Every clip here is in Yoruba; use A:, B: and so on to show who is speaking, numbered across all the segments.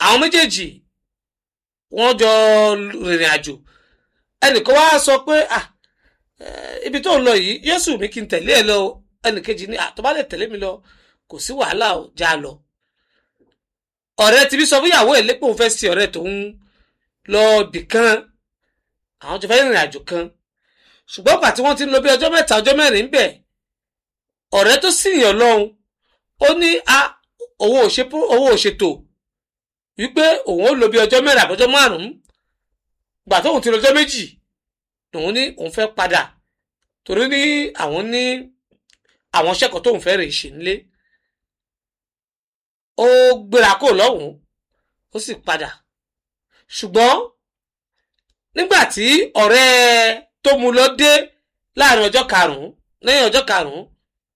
A: àwọn méjèèjì wọ́n jọ rìnrìn àjò ẹnìkan wá sọ pé ibi tó ń lọ yìí Jésù mi kí n tẹ̀lé ẹ lọ ẹnìkejì ní tó bá lè tẹ̀lé mi lọ kò sí wàhálà ò já lọ ọ̀rẹ́ tibí sọ fún ìyàwó ẹ̀ lépò òun fẹ́ sí ọ̀rẹ́ tó ń lọ bì kan àwọn jọ fẹ́ rìnrìn àjò kan ṣùgbọ́n pàtí wọ́n ti ń lọ bí ọjọ́ mẹ́ta ọjọ́ mẹ́rin ń bẹ̀ ọ̀rẹ́ tó sì yàn lọ́hùn ó ní owó òṣètò wípé òun ó lò bí ọjọ́ mẹ́rin àbọ́jọ́ márùn-ún gbà tóun ti lọ́jọ́ méjì òun ní òun fẹ́ padà torí ní àwọn ṣẹ́kọ̀ọ́ tóun fẹ́ rè ṣe nílé ó gbéra kó lọ́hùn ó sì padà ṣùgbọ́n nígbà tí ọ̀rẹ́ tó mú lọ dé láàrin ọjọ́ karùn-ún lẹ́yìn ọjọ́ karùn-ún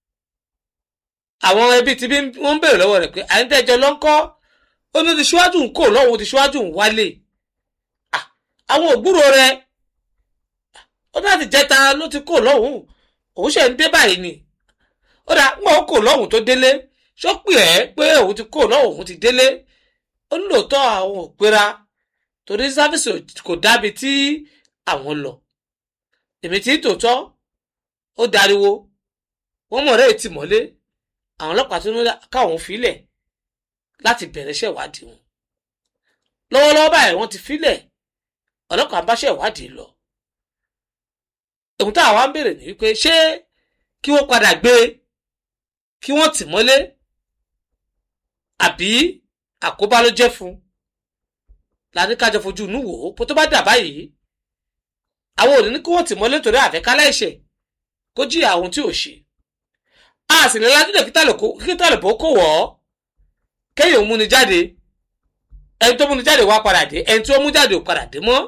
A: àwọn ẹbí tí wọ́n ń bèrè lọ́wọ́ rẹ̀ pé àyíntẹ́jọ́ ló ń kọ́ ó ní ti ṣíwájú ń kó lọ́hùn ti ṣíwájú ń wálé àwọn ògbúrò rẹ̀ ó láti jẹta ló ti kó lọ́hùn òun ṣe ń dé báyìí ni ó dá mọ́ ó kó lọ́hùn tó délé ṣó pè ẹ́ pé òun ti kó lọ́hùn òun ti délé ó ní lóòótọ́ àwọn òpera torí sáfíìsì kò dábi tí àwọn lọ èmi tí tòótọ́ ó dariwo wọ́n mọ̀ rẹ́ ti mọ́lé àwọn ọlọ́pàá tó ní káwọn filẹ̀ láti bẹ̀rẹ̀ iṣẹ́ ìwádìí wọn lọ́wọ́lọ́wọ́ báyìí wọ́n ti filẹ̀ ọlọ́pàá ń báṣẹ́ ìwádìí lọ ohun tá àwa ń bèrè ní wípé ṣé kí wọ́n padà gbé kí wọ́n tì mọ́lé àbí àkóbá ló jẹ́ fún láti kájọ fojú inú wò ó pé tó bá dà báyìí àwọn ò ní kí wọ́n tì mọ́lé torí àfẹ́kálá ẹ̀ṣẹ̀ kó jìyà ohun tí ò ṣe a sì ní lájúdẹ̀ kí tàlẹ̀bọ̀ kò wọ́ kéèyàn múni jáde ẹni tó múni jáde wá padà dé ẹni tí ó mú jáde ò padà dé mọ́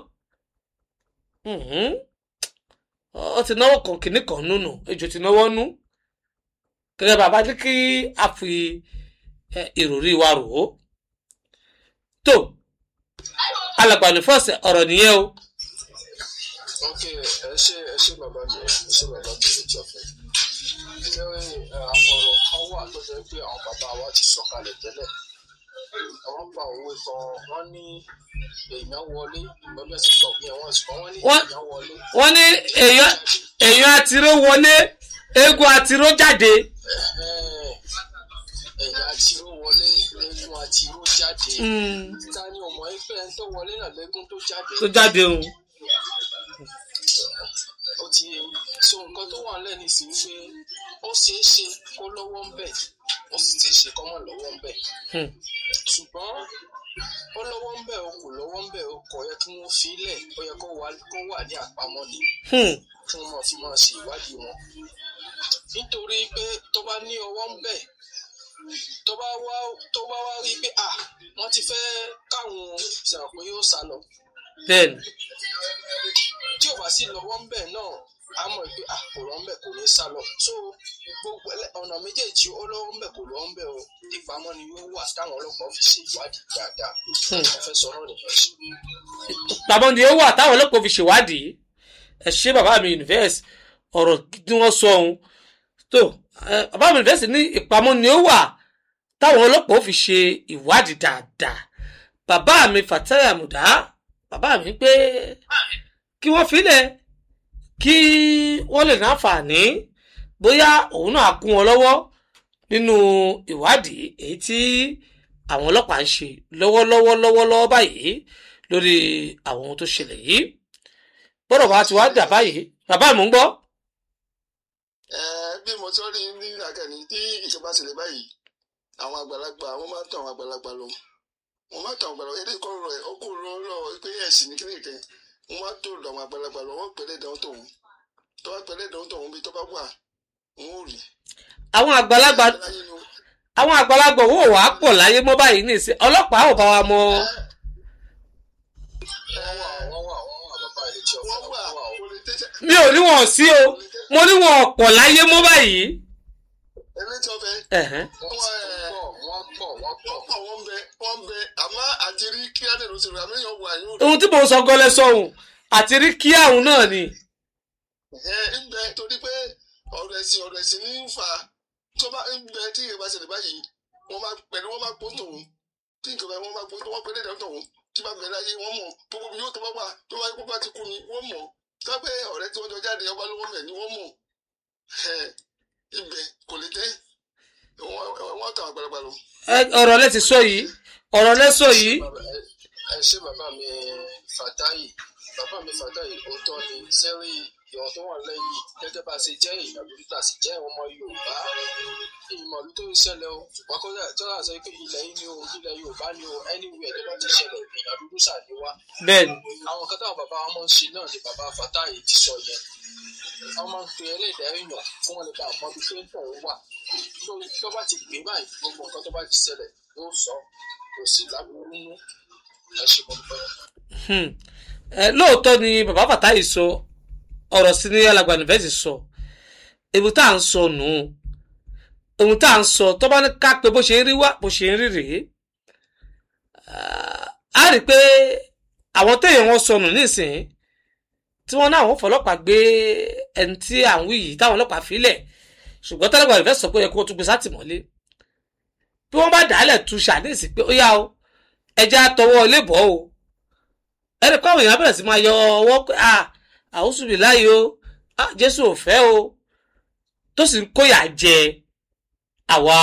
A: ó ti náwó kan kìíní kan nínú ejò ti náwó nú gẹ́gẹ́ bàbá ní kí a fi ìròrí wa rò ó tó alàgbà ní fọ́ọ̀sì ọ̀rọ̀ nìyẹn o.
B: ok ẹ ṣe bàbá mi ló ti ọ̀fẹ́ àwọn ọ̀rọ̀ kan wà tó jẹ́ pé àwọn bàbá wa ti sọ kalẹ̀ tẹ́lẹ̀ àwọn pa òwe kan wọ́n ní èèyàn wọlé lọ́dọ̀ sí sọ pé wọ́n sọ wọ́n ní èèyàn wọlé.
A: wọ́n ní èèyàn àtiró wọlé eégún àtiró jáde.
B: èèyàn àtiró wọlé eégún àtiró jáde. ta ni ọmọ ẹgbẹ́ ẹni tó wọlé náà lẹ́gùn tó jáde.
A: tó jáde o.
B: ó ti so nǹkan tó wà lẹ́nu sí wípé ó ṣeé ṣe kó lọ́wọ́ ń bẹ̀ ó sì ti ṣe kọ́ mọ̀ lọ́wọ́ ń bẹ̀. ṣùgbọ́n ó lọ́wọ́ ń bẹ̀ o kò lọ́wọ́ ń bẹ̀ o kò yẹ kí wọ́n fi lẹ̀ ó yẹ kó wà ní àpamọ́ ni kí wọ́n máa fi máa ṣe ìwádìí wọn. nítorí pé tó bá ní ọwọ́ ń bẹ̀ tó bá wá rí pé wọ́n ti fẹ́ káwọn ṣàpè yóò sá lọ.
A: bẹ́ẹ̀ni.
B: tí ò bá sí lọ́wọ́ ń bẹ̀ náà a mọ̀ pé kò lọ́ ń bẹ̀ kò ní sá lọ. so gbogbo ọ̀nà méjèèjì ó lọ́wọ́ ń bẹ̀ kò lọ́wọ́ ń bẹ̀ o ìpamọ́ ni yóò wà táwọn ọlọ́pàá fi ṣe ìwádìí dáadáa. wọ́n fẹ́ sọ̀rọ̀ nìyẹn sí.
A: ìpamọ́ ni yóò wà táwọn ọlọ́pàá fi ṣèwádìí ẹ ṣe bàbá mi universe ọ̀rọ̀ tí wọ́n sọ ohun tó bàbá mi universe ní ìpamọ́ ni yóò wà táwọn ọlọ́pàá fi ṣe ìwádìí dáadáa bàbá mi Fatai Àmùdá bàbá mi pé kí wọ́n filẹ̀ kí wọ́n lè náfààní bóyá òun náà kún wọn lọ́wọ́ nínú ìwádìí èyí tí àwọn ọlọ́pàá ń ṣe lọ́wọ́lọ́wọ́ báyìí lórí àwọn ohun tó ṣẹlẹ̀ yìí bọ́dọ̀ bá ti wá dà báyìí bàbá mi ń gbọ́.
C: bí mo tọ́ rí ní àkànní tí ìjọba ṣẹlẹ̀ báyìí àwọn àgbàlagbà wọ́n máa ń tàn àwọn àgbàlagbà lọ wọ́n máa ń tàn àwọn àgbàlagbà eré kọ́ rẹ̀ ọkùnrin lọ́wọ́ pé ẹ̀sìn ní kíníkẹ́ wọ́n máa ń tó lọ àwọn àgbàlagbà lọ wọ́n pẹ̀lẹ́ ìdánwò tọ̀hún tó bá pẹ̀lẹ́ ìdánwò tọ̀hún bí tó bá wà wọ́n ò rí.
A: àwọn àgbàlagbà wo wàá pọ̀ láyé mọ́ báyìí ní ìsìn ọlọ́pàá ò bá wa mọ́. mi ò ní wọn sí o mo ní wọn ọ̀pọ̀ láyé mọ́ báyìí.
C: wọ́n bẹ àmọ́ àti rí kí á lè ṣe rà míyàn wà yóò.
A: ohun tí mo sọ gọlẹ sọhùn àti rí kí àwọn náà ni.
C: ń bẹ torí pé ọ̀rọ̀ ẹ̀sìn ní ń fa tó bá ń bẹ tí ìyẹn bá ṣẹlẹ̀ báyìí wọ́n máa pọ̀ tòun tí nǹkan bá wọn bá gbọ́ tó wọ́n pẹ́lẹ́ dàtọ̀ wọn tí bá bẹ̀rẹ̀ láyé wọ́n mọ̀ gbogbo bí yóò tó bá wà tó bá yẹ bá ti kú ni wọ́n mọ̀ tó pé ọ̀rẹ́ tí wọ́n jọ jáde ọba lọ́wọ́ mẹ́ ni wọ́n mọ̀ ibẹ̀ kò lè tẹ́ wọ́n tàn àgbàlagbà lọ.
A: ọ̀rọ̀ lẹ ti sọ yìí ọ̀rọ̀ lẹ sọ yìí.
B: ẹ ṣé bàbá mi Fàtáyì òótọ́ ni sẹ́rí ìwọ̀n tó wà lẹ́yìn gẹ́gẹ́ bá a ṣe jẹ́ èèyàn lórí tá a sì jẹ́ ọmọ Yorùbá ìmọ̀lú tó ń ṣẹlẹ̀ o ṣùgbọ́n kó tọ́lá sọ pé ilẹ̀ yìí ni o ilẹ̀ Yorùbá ni o anywhere tó bá ti ṣẹlẹ̀ èèyàn dúdú ṣàdéwá.
A: bẹ́ẹ̀ni.
B: àwọn kan táwọn bàbá wọn máa ń ṣe náà ni bàbá Fàtáyì ti sọ yẹn wọ́n máa ń pe ẹlẹ́dàá èèyàn fún wọn lè bá àmọ́ bí tó ń tọ̀ wà tó bá ti gbé báyìí gbogbo nǹkan tó bá ti ṣẹlẹ̀ yóò sọ kò sí láburú nínú ẹ ṣe mọ́ pẹ́.
A: lóòótọ́ ni bàbá Fàtáyì sọ ọ̀rọ̀ sí ní Alàgbà Yunifásitì sọ ebi tá à ń sọ nù ohun tá à ń sọ tó bá ní ká pé bó ṣe ń rí wá bó ṣe ń rí rèé a rí i pé àwọn téèyàn wọn sọnù nísìnyí tí wọ́n náà wọ́n fọlọ́pàá gbé ẹni tí à ń wí yìí táwọn ọlọ́pàá filẹ̀ ṣùgbọ́n tálẹ́gbà Yunifásitì sọ pé ó yẹ kó tún gbé sátìmọ́lé bí wọ́n bá dàálẹ̀ tu ṣàdéhìsí pé ó yá o ẹja tọwọ́ ilé bọ́ o ẹni pé àwọn èèyàn bẹ̀rẹ̀ sí máa yọ ọwọ́ pé àwùsù bì láyé o Jésù ò fẹ́ o tó sì ń kóyà jẹ àwa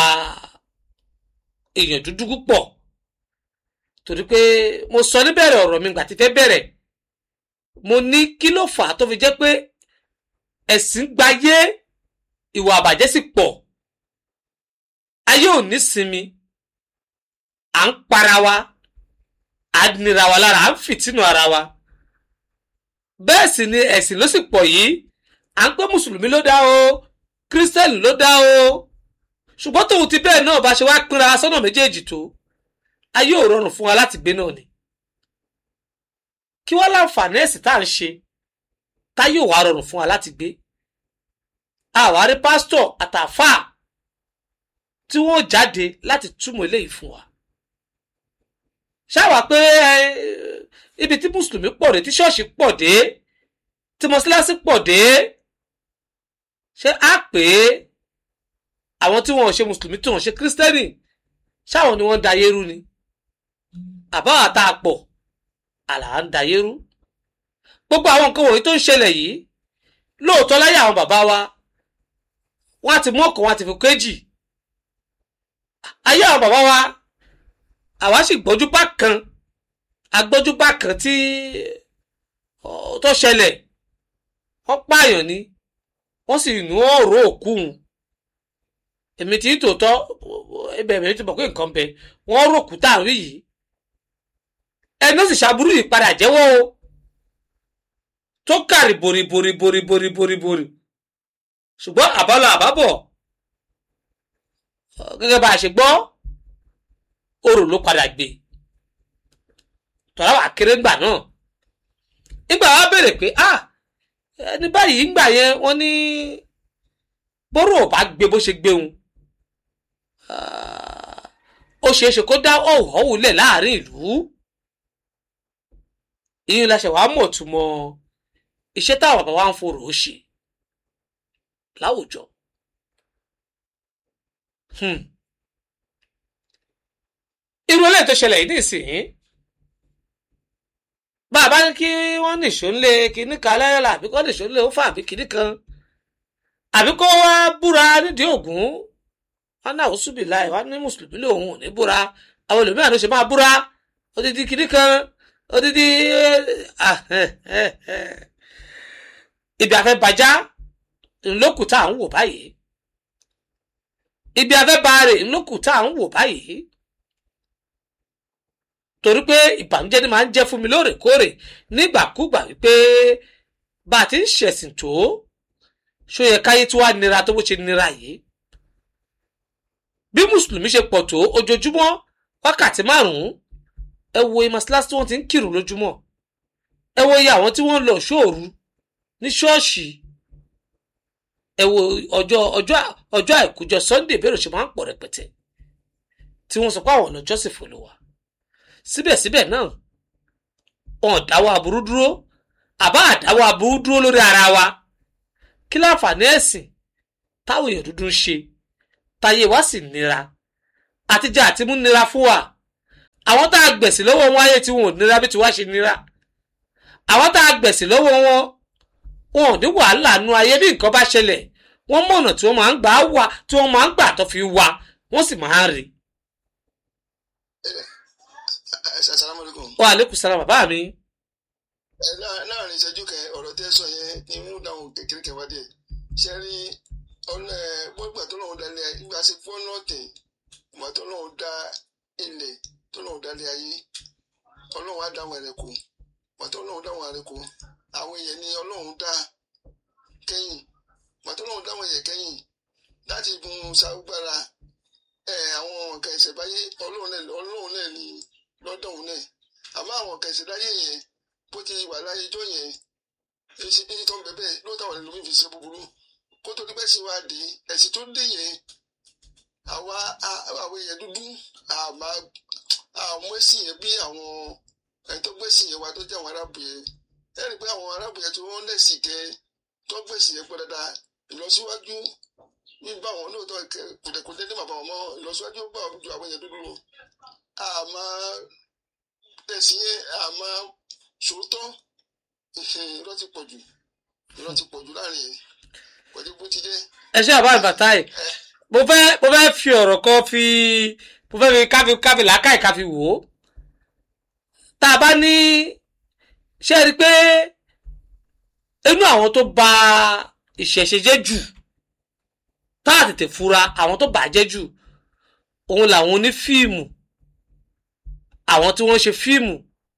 A: èèyàn dúdú púpọ̀ torí pé mo sọ níbẹ̀rẹ̀ ọ̀rọ̀ mi gbà tí fẹ́ bẹ̀rẹ̀ mo ní kí ló fà á tó fi jẹ́ pé ẹ̀sìn gbayé ìwà àbàjẹ́ sì pọ̀ ayé ò ní sinmi à ń para wa à ń nira wa lára à ń fìtínú ara wa bẹ́ẹ̀ sì ni ẹ̀sìn ló sì pọ̀ yìí à ń pé mùsùlùmí ló dá o kírísítẹ́nì ló dá o ṣùgbọ́n tòun ti bẹ́ẹ̀ náà bá ṣe wá pínra sọ́nà méjèèjì tó ayé ò rọrùn fún wa láti gbé náà ni kí wọ́n láǹfààní ẹ̀sìn tá à ń ṣe táyé ò wá rọrùn fún wa láti gbé àwárí pásítọ̀ àtàfáà tí wọ́n jáde láti túmọ̀ eléyìí fún wa ṣáwà pé ibi tí mùsùlùmí pọ̀ dé tí ṣọ́ọ̀ṣì pọ̀ dé tí mọ́sálásí pọ̀ dé ṣé á pè é àwọn tí wọn ò ṣe mùsùlùmí tí wọn ò ṣe kírísítẹ́nì ṣáwọn ni wọ́n ń dayé rú ni àbá àtàpọ̀ àlà ń dayé rú gbogbo àwọn nǹkan wọ̀nyí tó ń ṣẹlẹ̀ yìí lóòótọ́ láyé àwọn bàbá wa wọ́n á ti mú ọ̀kan wọn á ti fi kéjì ayé àwọn bàbá wa àwa sì gbọ́júbá kan agbọ́júbá kan tí tó ṣẹlẹ̀ wọ́n pààyàn ni wọ́n sì nú ọ̀rọ̀ òkú èmi tí tòótọ́ ibẹ̀ mi ti bọ̀ pé nǹkan bẹ wọ́n ròkú táàrí yìí ẹni ó sì ṣàbúrú yìí padà jẹ́wọ́ o tó kàrí borí ṣùgbọ́n àbálọ àbábọ̀ gẹ́gẹ́ bá a ṣe gbọ́ orò ló padà gbé tọ́lá wà kéré ńgbà náà nígbà wá bèrè pé ẹni báyìí ńgbà yẹn wọ́n ní bóró ò bá gbé bó ṣe gbéhun ó ṣeé ṣe kó dá ọ̀hún lẹ̀ láàrin ìlú ìyẹn la ṣe wàá mọ̀ túmọ̀ iṣẹ́ táwọn bàbá wa ń forò ó ṣe láwùjọ. irú eléyìí tó ṣẹlẹ̀ yìí nísìnyí bàbá ní kí wọ́n nìṣó ńlé kinní kan lẹ́yọ̀lá àbí kọ́ nìṣó ńlé ó fà àbí kinní kan àbí kó wá búra nídìí Ògún wọn náà ó súbì láì wá ní mùsùlùmí lòun ò ní búra àwọn olùmíràn ló ṣe máa búra odidi kinní kan odidi ibi afẹ́ bàjá ńlọ́kù tá à ń wò báyìí ibi afẹ́ bàárè ńlọ́kù tá à ń wò báyìí torí pé ìbànújẹ́ ni máa ń jẹ́ fún mi lóòrèkóòrè nígbàkúgbà wípé bá a ti ń ṣẹ̀sìn tó ṣó yẹ káyé tí wàá nira tó bó ṣe nira yìí bí mùsùlùmí ṣe pọ̀ tó ojoojúmọ́ wákàtí 5 ẹ wo mọ́sálásí tí wọ́n ti ń kírun lójúmọ́ ẹ wo iye àwọn tí wọ́n ń lọ ṣóòru ní ṣọ́ọ̀ṣì ẹ wo ọjọ́ àìkújọ Sunday bẹ́ẹ̀ ló ṣe máa ń pọ̀ rẹpẹtẹ tí wọ́n sọ pé àwọn ọ̀nà jọ́sìn fòlùwà síbẹ̀síbẹ̀ náà wọn dáwọ́ aburú dúró àbá àdáwọ́ aburú dúró lórí ara wa kí láǹfààní ẹ̀sìn táwọn èèyàn dúdú ń ṣe táyé wá sì nira àtijọ́ àti mú nira fún wa àwọn tá a gbẹ̀sìn lọ́wọ́ wọn ayé tí wọn ò nira bí tiwa ṣe nira àwọn tá a gbẹ̀sìn lọ́wọ́ wọn ò ní wàhálà nu ayé bí nǹkan bá ṣẹlẹ̀ wọ́n mọ̀ ọ̀nà tí wọ́n máa ń gbà wá tí wọ́n máa ń gbà tó fi wá wọ́n sì máa ń rí.
C: Assalamu alaikum.
A: Wa alaikum salaam bàbá mi.
C: Láàrin ìṣẹ́jú kan ọ̀rọ̀ tẹ́ sọ yẹn ni mú dáhùn kékeré kan wá díẹ̀ ṣe rí ọ̀nà gbọ́gbà tó lọ́wọ́ dalẹ̀ ìgbà sí fọ́nà ọ̀tẹ̀ ìgbà tó lọ́wọ́ dá ilẹ̀ tó lọ́wọ́ dalẹ̀ ayé ọlọ́run á dáhùn ẹ̀rẹ̀ kù ìgbà tó lọ́wọ́ dáhùn ẹ̀rẹ̀ kù àwọn èèyàn ni ọlọ́run dá kẹ́yìn ìgbà tó lọ́wọ́ dáhùn ẹ̀yẹ kẹ́yìn láti gun sáúgbára àwọn nǹkan ìṣẹ̀báyé ọlọ́run náà ní lọ́dọ̀ọ̀hún náà àmọ́ àwọn nǹkan ìṣẹ̀dáyé yẹn bó ti wà láyé ijó yẹn èsì bí tó ń bẹ bẹ́ẹ̀ ló táwọn ẹlòmíín fi ṣe búburú kó tó dípẹ́ sí wa dé ẹ̀sìn tó dé yẹn àwọn èèyàn dúdú àwọn ẹ̀sìn yẹn bí àwọn ẹni tó gbẹ̀sìn yẹn wa tó jẹ́ àwọn arábù yẹn ẹ rí i pé àwọn arábù yẹn tí wọ́n lẹ̀sìn kẹ tó gbẹ̀sìn yẹn pẹ́ dáadáa ìlọsíwájú bí bá wọn lóòótọ́ kùdẹ̀kùdẹ̀ ní bàbá wọn mọ́ ìlọsíwájú bá wọn ju àwọn èèyàn dúdú lọ àmọ́ ẹ̀sìn yẹn àmọ́ sòótọ́ irọ́ ti pọ̀ jù láàrin yẹn pẹ̀lú bó ti jẹ́.
A: ẹ ṣe àbá ìbàtáì mo fẹ́ fi ọ̀rọ̀ kan mo fẹ́ fi káfi làákàyè káfi wò ó tá a bá ní ṣe rí i pé inú àwọn tó bà ìṣẹ̀ṣe jẹ́ jù tá a tètè fura àwọn tó bàjẹ́ jù òun làwọn onífíìmù àwọn tí wọ́n ṣe fíìmù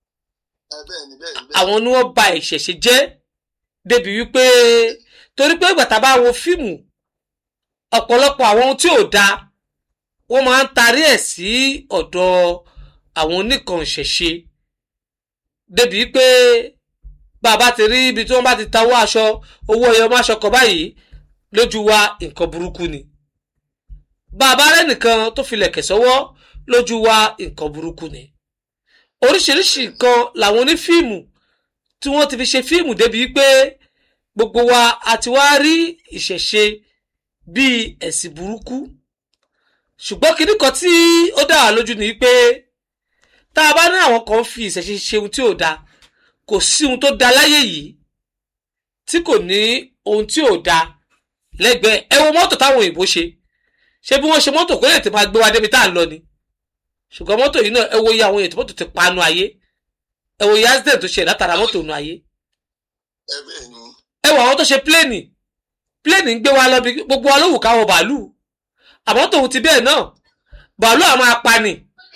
A: àwọn ni wọ́n bà ìṣẹ̀ṣe jẹ́ débi wípé torí pé ìgbà tá a bá wo fíìmù ọ̀pọ̀lọpọ̀ àwọn ohun tí ò dáa wọ́n máa ń tarí ẹ̀ sí ọ̀dọ̀ àwọn oníkan ìṣẹ̀ṣe débi wípé bàbá ti rí ibi tí wọ́n bá ti ta owó ẹyọ máṣọ kan báyìí lójú wa nǹkan burúkú ni bàbá rẹ̀ nìkan tó filẹ̀kẹ̀ sọ́wọ́ lójú wa nǹkan burúkú ni oríṣiríṣi nǹkan làwọn onífíìmù tí wọ́n ti fi ṣe fíìmù débi wípé gbogbo wa àti wá rí ìṣẹ̀ṣe bíi ẹ̀sìn burúkú ṣùgbọ́n kinní kan tí ó dá wa lójú ni wípé tá a bá ní àwọn kan fi ìṣẹ̀ṣe ṣe ohun tí ò dáa kò sí ohun tó dáa láyé yìí tí kò ní ohun tí ò dáa lẹ́gbẹ̀ẹ́ ẹ wo mọ́tò táwọn òyìnbó ṣe bí wọ́n ṣe mọ́tò kó lè ti máa gbé wa débi tá à ń lọ ni ṣùgbọ́n mọ́tò yìí náà ẹ wo iye àwọn èèyàn tí mọ́tò ti panu ayé ẹ wo iye accident tó ṣe látara mọ́tò nu ayé ẹ wo àwọn tó ṣe pléènì ń gbé wa lọ bí gbogbo wa ló wù káwọ bàálù àmọ́ tòun ti bẹ́ẹ̀ náà bàálù àwọn apani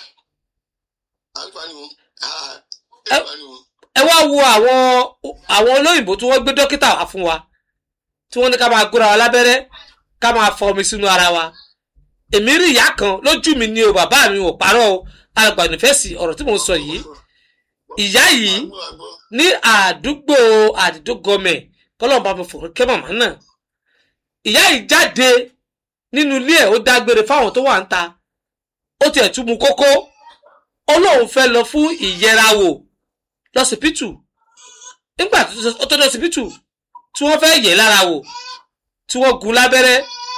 A: ẹ wá wo àwọn olóyìnbó tí wọ́n gbé dókítà wá fún wa tí wọ́n ní ká máa gúnra wa lábẹ́rẹ́ ká máa fọ omi sínú ara wa èmi rí ìyá kan lójú mi ni o bàbá mi ò parọ́ o alàgbànífẹ́sì ọ̀rọ̀ tí mò ń sọ yìí ìyá yìí ní àdúgbò gọmẹ̀ kọ́lọ́ọ̀bá mi fòrò kẹ́ màmá náà ìyá yìí jáde nínú ilé ẹ̀ ó dágbére fáwọn tó wà ń ta ó tiẹ̀ tún mu kókó ó lóun fẹ́ lọ fún ìyẹra wò lọ́sibítù nígbà tó lọ́sibítù tí wọ́n fẹ́ yẹ̀ lára wò tí wọ́n gún lábẹ́rẹ́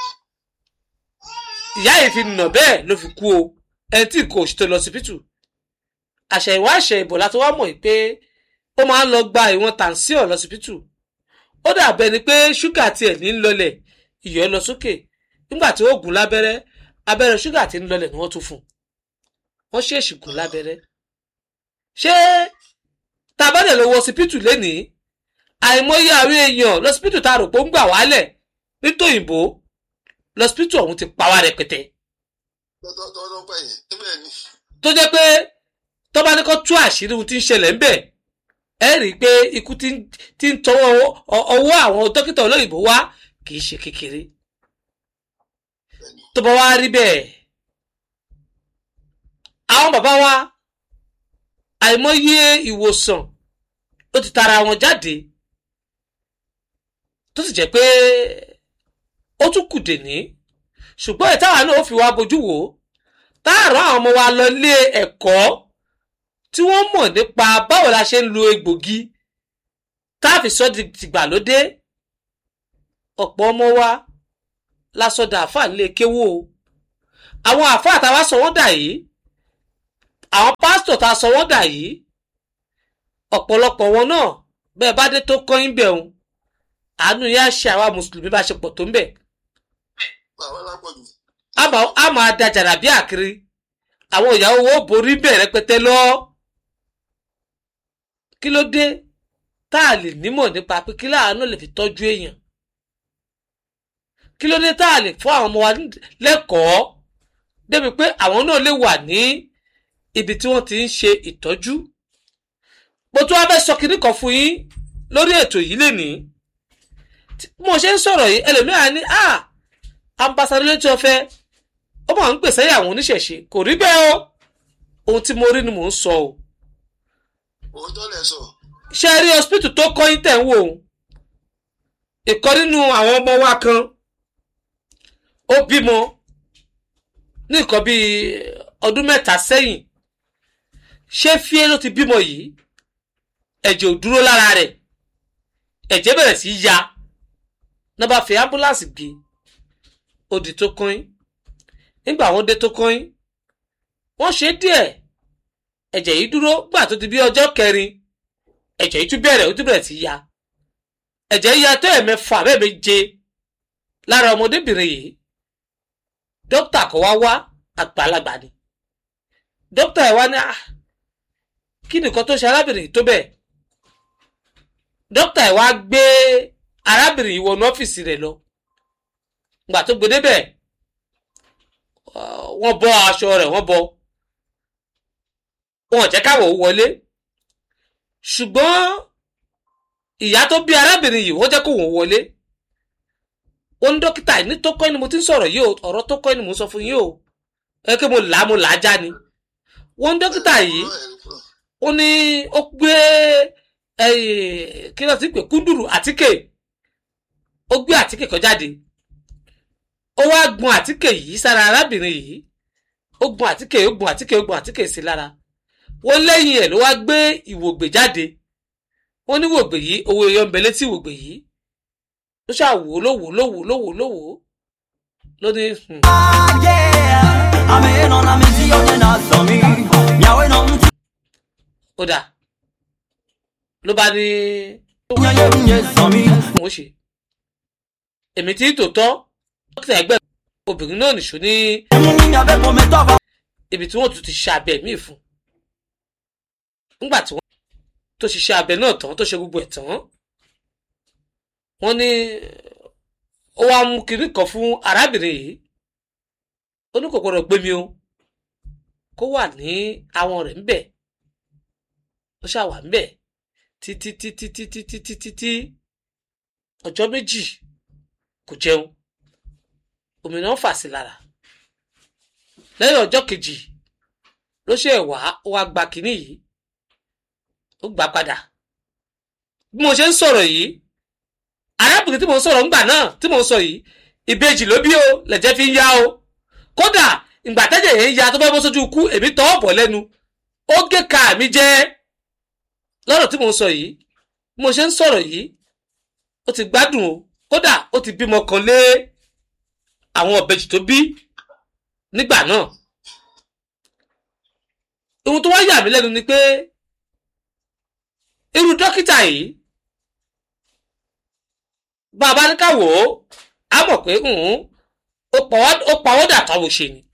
A: ìyá yìí fi nà bẹ́ẹ̀ ló fi kú o ẹni tí kò ṣètò lọ́sibítù àṣẹ̀yìnwá àṣẹ̀yìnbọ̀ láti wá mọ̀ pé ó máa ń lọ gba ìwọ̀n tàǹsíọ̀ lọ́sibítù ó dàbẹ̀ ni pé ṣúgà tiẹ̀ ní ń lọlẹ̀ ìyọ́ lọ sókè nígbà tí ó gún lábẹ́rẹ́ abẹ́rẹ́ ṣúgà tí ń lọlẹ̀ ni wọ́n tún fún wọ́n ṣèèṣì gún lábẹ́rẹ́ ṣé tabadẹ̀ lọ wọ ọsibítù lénìí àìmọye àwọn èèyàn lọ́sibítù tá a rò pé ó ń gbà wálẹ̀ nítòyìnbó lọ́sibítù ọ̀hún ti pa wá rẹpẹtẹ. tó jẹ́ pé tó bá ní kó tú àṣírí ohun tí ń ṣẹlẹ̀ ń bẹ̀ ẹ rí i pé ikú tí ń tọwọ́ ọwọ́ àwọn dókítà olóyìnbó wá kì í ṣe kékeré. tó bá wá rí bẹ́ẹ̀ àwọn bàbá wa àìmọye ìwòsàn ó ti tara wọn jáde tó sì jẹ́ pé ó tún kù dèní ṣùgbọ́n ìtawà náà ó fi wá bojú wò táàrọ̀ àwọn ọmọ wa lọ ilé ẹ̀kọ́ tí wọ́n mọ̀ nípa báwo la ṣe ń lo egbògi táàfì sọ dìgbàlódé ọ̀pọ̀ ọmọ wa lásọdà àfáà nílé kéwò àwọn àfáà táwa sọ wọ́n dà yìí àwọn tá a sọ wọ́n dà yìí ọ̀pọ̀lọpọ̀ wọn náà bẹ́ẹ̀ bá dé tó kọ́ yín bẹ̀ òun àánú yá ṣe àwa mùsùlùmí bá ṣe pọ̀ tó ń bẹ̀. a máa da jàràbí àkiri àwọn ìyàwó wo borí bẹ̀ rẹpẹtẹ lọ. kí ló dé tá a lè nímọ̀ nípa pé kí láàánú lè fi tọ́jú èèyàn? kí ló dé tá a lè fún àwọn ọmọ wa lẹ́kọ̀ọ́ débi pé àwọn náà lè wà ní ibi tí wọ́n ti ń ṣe ìtọ́jú? mo tún wá fẹ́ sọ kinní kan fún yín lórí ètò yìí lénìí. mo ṣe ń sọ̀rọ̀ yìí ẹlòmíràn ní ambassador Létí Ọ̀fẹ́ ó máa ń pèsè àwọn oníṣẹ̀ṣe. kò rí bẹ́ẹ̀ o, ohun tí mo rí ni mò ń sọ o.
C: òótọ́ lẹ sọ.
A: ṣe rí hospital tó kọ́ yín tẹ̀ ń wò ó, ìkan nínú àwọn ọmọ wa kan ó bímọ ní nǹkan bíi ọdún 3 sẹ́yìn. ṣé fíé ló ti bímọ yìí, ẹ̀jẹ̀ ò dúró lára rẹ̀, ẹ̀jẹ̀ bẹ̀rẹ̀ sí ya, náà bá fi ambulance gbé ó di tó kọ́yìn. nígbà wọ́n dé tó kọ́yìn wọ́n ṣe díẹ̀, ẹ̀jẹ̀ yìí dúró. gbà tó ti bí ọjọ́ 4 ẹ̀jẹ̀ yìí tún bẹ̀rẹ̀ sí ya. ẹ̀jẹ̀ yìí ya tó 6 7 lára ọmọdébìnrin yìí. dókítà kò wá àgbàlagbà ni. dókítà ẹ̀ wá ní kí nìkan tó ṣe arábìnrin tó bẹ́ẹ̀. dókítà ẹ̀ wá gbé arábìnrin yìí wọnú ọ́fíìsì rẹ̀ lọ. gbà tó gbé débẹ̀ wọ́n bọ́ aṣọ rẹ̀, wọ́n jẹ́ káwọ̀ wọlé. ṣùgbọ́n ìyá tó bí arábìnrin yìí wọ́n jẹ́ kó wọ́n wọlé. ó ní dókítà ní tó kọ́ ni mo ti ń sọ̀rọ̀ yìí o, ọ̀rọ̀ tó kọ́ ni mo sọ fún yín o, ẹ kí mo là á já ni. wọ́n ní dókítà yìí ó ní ó gbé kí ló ti pè kúndùrú àtíkè, ó gbé àtíkè kan jáde. ó wá gbọn àtíkè yìí sára arábìnrin yìí, ó gbọn àtíkè sí lára. wọ́n lẹ́yìn ẹ̀ ló wá gbé ìwògbè jáde. wọ́n ní ìwògbè yìí owó ẹyọ ń bẹ létí ìwògbè yìí. ó ṣàwò lówó ló ní. ó dà ló bá ní. mo ṣe èmi tí tòótọ́ dókítà ẹgbẹ́ obìnrin náà nìṣó ní ibi tí wọ́n tún ti ṣe abẹ míì fún. nígbà tí wọ́n tó ṣiṣẹ́ abẹ náà tán tó ṣe gbogbo ẹ̀ tán, wọ́n ní ó wá mú kinní kan fún arábìnrin yìí. ó ní kò gbọdọ̀ gbé mi o, kó wà ní àwọn rẹ̀ ńbẹ̀. ó ṣàwà ńbẹ̀ títí ọjọ́ 2 kò jẹun, omi náà fà sí lára. lẹ́yìn ọjọ́ 2 ló ṣe wá gba kinní yìí, ó gbà padà. bí mo ṣe ń sọ̀rọ̀ yìí, arábìnrin tí mo ń sọ̀rọ̀ ńgbà náà tí mo ń sọ yìí, ìbejì ló bí o, lẹ̀jẹ̀ fi ń yá o. kódà ìgbà tẹ́jẹ̀ yẹn ń ya tó fẹ́ bọ́ sójú ikú, èmi tọ́ ọ̀bọ̀ lẹ́nu, ó gé ka mi jẹ́. lọ́rọ̀ tí mo ń sọ yìí, bí mo ṣe ń sọ̀rọ̀ yìí, ó ti gbádùn o. kódà ó ti bímọ kan lé àwọn ìbejì tó bí nígbà náà. ohun tó wá yà mí lẹ́nu ni pé irú dókítà yìí, bàbá ní ká wò ó, á mọ̀ pé ó pawọ́dà táwọn ṣe ni.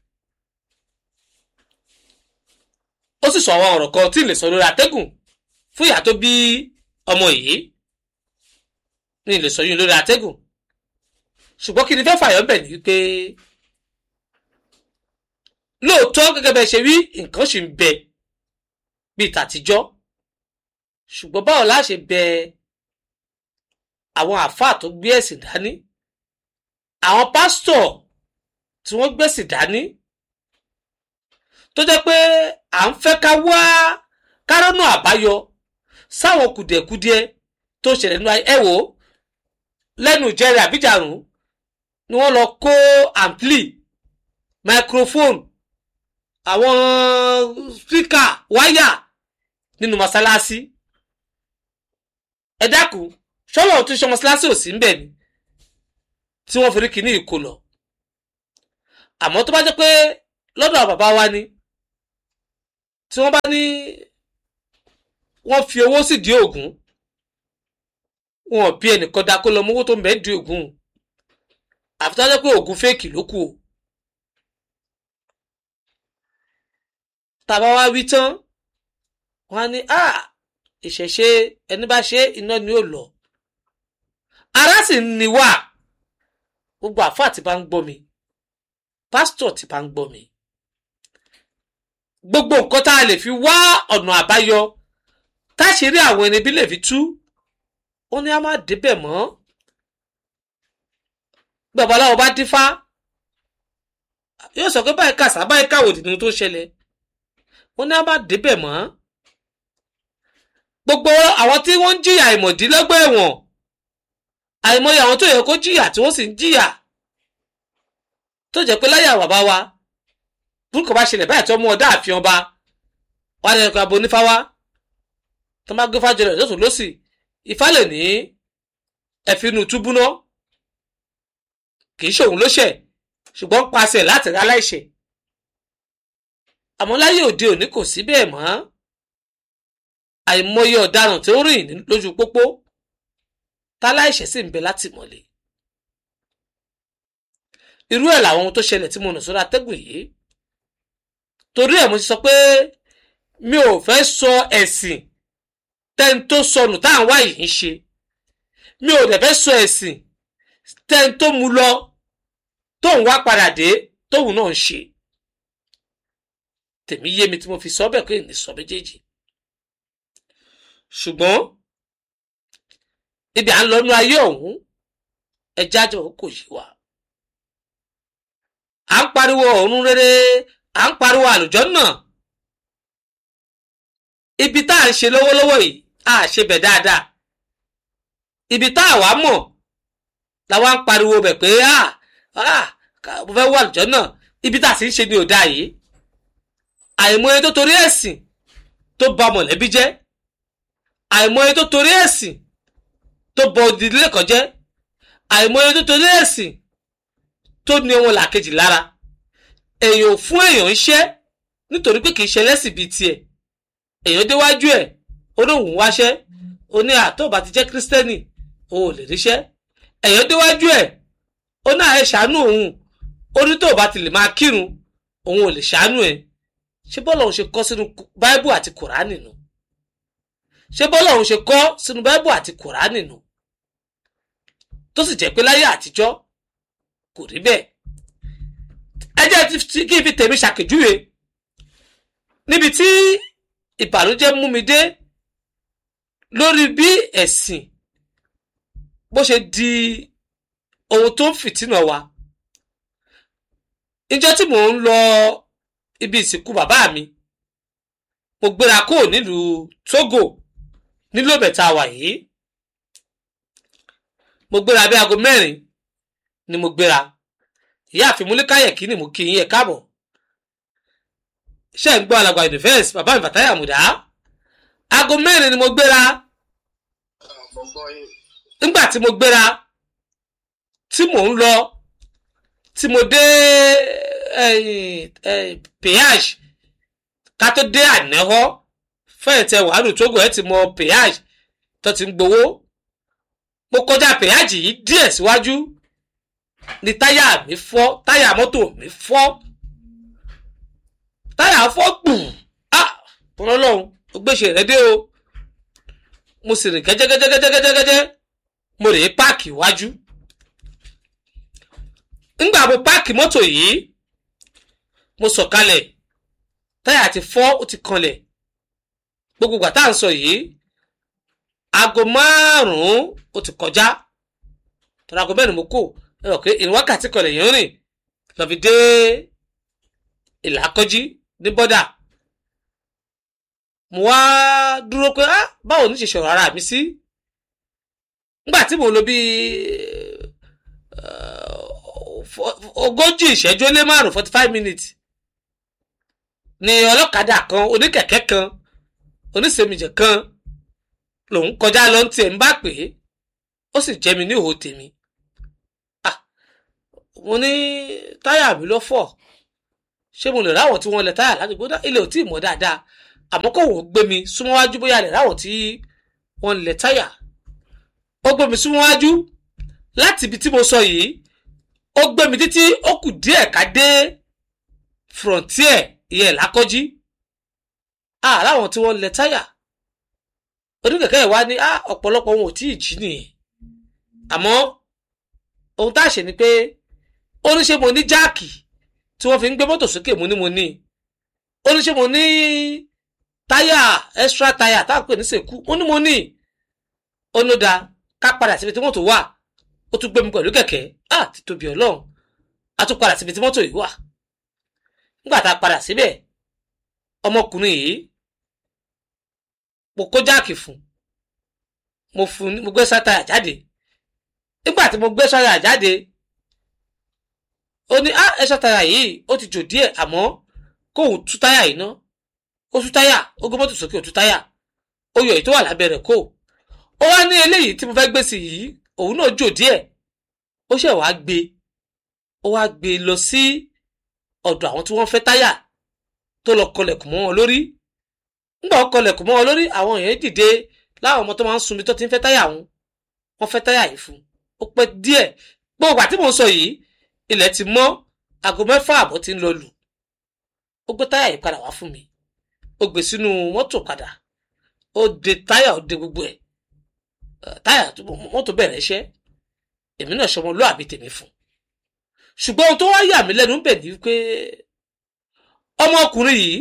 A: ó sì sọ àwọn ọ̀rọ̀ kan tí ì lè sọ lórí atẹ́gùn fún ìyá tó bí ọmọ yìí, ní ilé sọ yín lórí atẹ́gùn. ṣùgbọ́n kí ni fẹ́ fàyọ́ bẹ̀ ni pé lóòótọ́ gẹ́gẹ́ bẹ́ẹ̀ ṣe rí nǹkan ṣì ń bẹ bíi tàtijọ́, ṣùgbọ́n báwo la ṣe bẹ àwọn àfáà tó gbé ẹ̀sìn dání, àwọn pásítọ̀ tí wọ́n gbẹ̀sìn dání, tó jẹ́ pé à ń fẹ́ ká wá kárọ́nà àbáyọ sáwọn kùdìẹ̀kudiẹ tó ṣẹlẹ̀ nínú ayé. ẹ wò ó, lẹ́nu ìjẹrẹ àbíjàrún ni wọ́n lọ kó ampli, microphone, àwọn speaker, wáyà nínú mọ́sálásí. ẹ dákun, ṣọ́wọ́n tún ṣe mọ́sálásí ò sí ń bẹ̀ ni tí wọ́n fi rí kíní ìkó lọ. àmọ́ tó bá jẹ́ pé lọ́dọ̀ bàbá wa ni tí wọ́n bá ní wọ́n fi owó sí di oògùn wọn bí ẹnìkan dá kó lọ mówó tó ń bẹ́ẹ̀ di oògùn àfi tó jẹ́ pé oògùn fẹ́ẹ̀kì ló kù o. tàbá wá wí tán wọ́n á ní ìṣẹ̀ṣe ẹni bá ṣe iná ni ó lọ. ara sì ní wà gbogbo àfáà tí bá ń gbọ́ mi pásítọ̀ tí bá ń gbọ́ mi gbogbo nǹkan tá a lè fi wá ọ̀nà àbáyọ táṣìírí àwọn ẹni bí lè fi tú ó ní a má débẹ̀ mọ́. babaláwo bá dífá yóò sọ pé báyìí kàṣà báyìí káwòdì ni tó ṣẹlẹ̀ ó ní a má débẹ̀ mọ́. gbogbo àwọn tí wọ́n ń jìyà ìmọ̀dínlọ́gbọ̀ ẹ̀wọ̀n àìmọye àwọn tó yẹ kó jìyà tí wọ́n sì ń jìyà tó jẹ́ pé láyé àwọn bàbá wa burúkú bá ṣẹlẹ̀ báyìí tó mú ọdá àfihàn ọba wà ní ẹ̀kọ́ abo onífáwá tó bá gbé fájọ rẹ̀ lọ́sùn lọ́sì Ifá lè ní ẹ̀fínú túbú náà kì í ṣòun ló ṣẹ̀ ṣùgbọ́n pàṣẹ láti rá láìṣẹ̀. àmọ́ láyé òde òní kò sí bẹ́ẹ̀ mọ́ àìmọye ọ̀daràn tí ó rìn lójú pópó táláìṣẹ̀ sì ń bẹ látìmọ́lé. irú ẹ̀ làwọn ohun tó ṣẹlẹ̀ tí mo nà sórí atẹ́gùn yìí torí ẹ̀ mo ti sọ pé mi ò fẹ́ sọ ẹ̀sìn tẹ́ni tó sọnù tá à ń wá yìí ń ṣe mi ò dẹ̀ fẹ́ sọ ẹ̀sìn tẹ́ni tó mu lọ tóun wá padà dé tóun náà ń ṣe. tèmi yé mi tí mo fi sọ bẹ́ẹ̀ pé ní sọ méjèèjì ṣùgbọ́n ibi à ń lọ nú ayé ọ̀hún ẹjẹ́ àjọ kò yí wa. à ń pariwo ọ̀run rere à ń pariwo àlùjànnà ibi tá à ń ṣe lọ́wọ́lọ́wọ́ yìí à ṣe bẹ̀ dáadáa ibi tá à wá mọ̀ làwa ń pariwo bẹ̀ pé mo fẹ́ wọ àlùjànnà ibi tá à sì ń ṣe ní òdà yìí àìmọye tó torí ẹ̀sìn tó bà mọ̀lẹ́bí jẹ́ àìmọye tó torí ẹ̀sìn tó bọ ìdílé kan jẹ́ àìmọye tó torí ẹ̀sìn tó ní wọn làkejì lára èèyàn ò fún èèyàn iṣẹ́ nítorí pé kì í ṣe lẹ́sìn bíi tiẹ̀ èèyàn déwájú ẹ̀ ó ní òun wáṣẹ́ ó ní àtọ́ bá ti jẹ́ kírísítẹ́nì òun ò lè ríṣẹ́ èèyàn déwájú ẹ̀ ó ní àyè ṣàánú òun ó ní tó bá ti lè máa kírun òun ò lè ṣàánú ẹ̀ ṣé bọ́lá òun ṣe kọ́ sínú báíbù àti kùránì nù ṣé bọ́lá òun ṣe kọ́ sínú báíbù àti kùránì nù tó sì jẹ́ pé láyé àtijọ́ kò rí bẹ́ẹ̀. ẹ jẹ́ kí n fi tèmi ṣàpèjúwe níbi tí ìbànújẹ́ mú mi dé lórí bí ẹ̀sìn bó ṣe di ohun tó ń fìtínà wa. ìjọ́ tí mò ń lọ ibi ìsìnkú bàbá mi mo gbéra kúrò nílùú Togo nílùú mẹ́ta wà yìí mo gbéra bí aago 4 ni mo gbéra ìyáàfin Múlíkáyẹ̀kí ni mo kí yín ẹ káàbọ̀ ṣe ń gbọ́ alàgbà universe bàbá mi Fatai Àmùdá aago 4 ni mo gbéra nígbà tí mo gbéra tí mò ń lọ tí mo dé péage ká tó dé ànẹ́họ́ fẹ́ẹ̀tẹ̀ wàhálù Togo ẹ̀ ti mọ péage tó ti ń gbowó mo kọjá péage yìí díẹ̀ síwájú ni táyà mi fọ́ táyà mọ́tò mi fọ́ táyà fọ́ gbù Ọlọ́run ó gbèsè rẹ dé o mo sì rìn gẹ́gẹ́gẹ́gẹ́gẹ́gẹ́ mo rè é páàkì iwájú ńgbà mo páàkì mọ́tò yìí mo sọ̀kalẹ̀ táyà ti fọ́ ó ti kanlẹ̀ gbogbo ìgbà tá à ń sọ yìí aago 5 ó ti kọjá tọ́ra aago 4 mo kò ẹ̀rọ pé ìrìn wákàtí kan lèyàn rìn lọ fi dé Ìlàkọjí ní bọ́dà mo wá dúró pé báwo ní ṣe ṣọ̀rọ̀ ara mi sí nígbà tí mo lò bí 40 ìṣẹ́jú lé 5 45 minutes ni ọlọ́kadà kan oníkẹ̀kẹ́ kan oníṣẹ́mìjẹ̀ kan lòun kọjá lọ tí ẹ̀ ń bá pè é ó sì jẹ́ mi ní ìhò tèmi mo ní táyà mi ló fọ́ ṣé mo lè ráwọn tí wọ́n lẹ̀ táyà ládùúgbò ilé ò tí ì mọ̀ dáadáa àmọ́ kò wọ́n gbé mi súnmọ́ wájú bóyá lè ráwọn tí wọ́n lẹ̀ táyà ó gbé mi súnmọ́ wájú láti ibi tí mo sọ yìí ó gbé mi títí ó kù díẹ̀ ká dé frontier ìyẹn Lákọ́jí láwọn tí wọ́n lẹ̀ táyà oníkẹ̀kẹ́ ìwá ní ọ̀pọ̀lọpọ̀ wọn ò tí ì jí nìyẹn àmọ́ ohun tá a ṣe ni pé ó ní ṣé mo ní jáàkì tí wọ́n fi ń gbé mọ́tò sókè mo ní ó ní ṣé mo ní táyà extra táyà tá a pè ní sèkú ó ní mo ní ó ní ó da ká padà síbi tí mọ́tò wà ó tún gbé mi pẹ̀lú kẹ̀kẹ́ ti tóbi Ọlọ́run a tún padà síbi tí mọ́tò yìí wà nígbà tá a padà síbẹ̀ ọmọkùnrin yìí mo kó jáàkì fún mo gbé sátáyà jáde nígbà tí mo gbé sátáyà jáde ó ní ẹṣọ táyà yìí ó ti jò díẹ̀ àmọ́ kóun tú táyà yìí ná ó tú táyà ó gbé mọ́tò sókè ó tú táyà ó yọ èyí tó wà lábẹ́ rẹ̀ kó ó wá ní eléyìí tí mo fẹ́ gbé sí yìí òun náà jò díẹ̀ ó ṣẹ̀ wá gbé lọ sí ọ̀dọ̀ àwọn tí wọ́n fẹ́ táyà tó lọ kọlẹ̀kùn mọ́ wọn lórí nígbà ó kọlẹ̀kùn mọ́ wọn lórí àwọn èèyàn dìde láwọn ọmọ tó máa ń sunmi tó ti ń fẹ́ táyà wọn fẹ́ táyà yìí fún ó pẹ́ díẹ̀ gbogbo àti mò ń sọ yìí ilẹ̀ ti mọ́ aago 6 àbọ̀ ti ń lọ lù ó gbé táyà yìí padà wá fún mi ó gbé sínú mọ́tò padà ó de táyà ó de gbogbo ẹ̀ táyà mọ́tò bẹ̀rẹ̀ iṣẹ́ èmi náà ṣọmọ lóàbí tèmi fún ṣùgbọ́n ohun tó wá yà mí lẹ́nu bẹ̀ ni wípé ọmọkùnrin yìí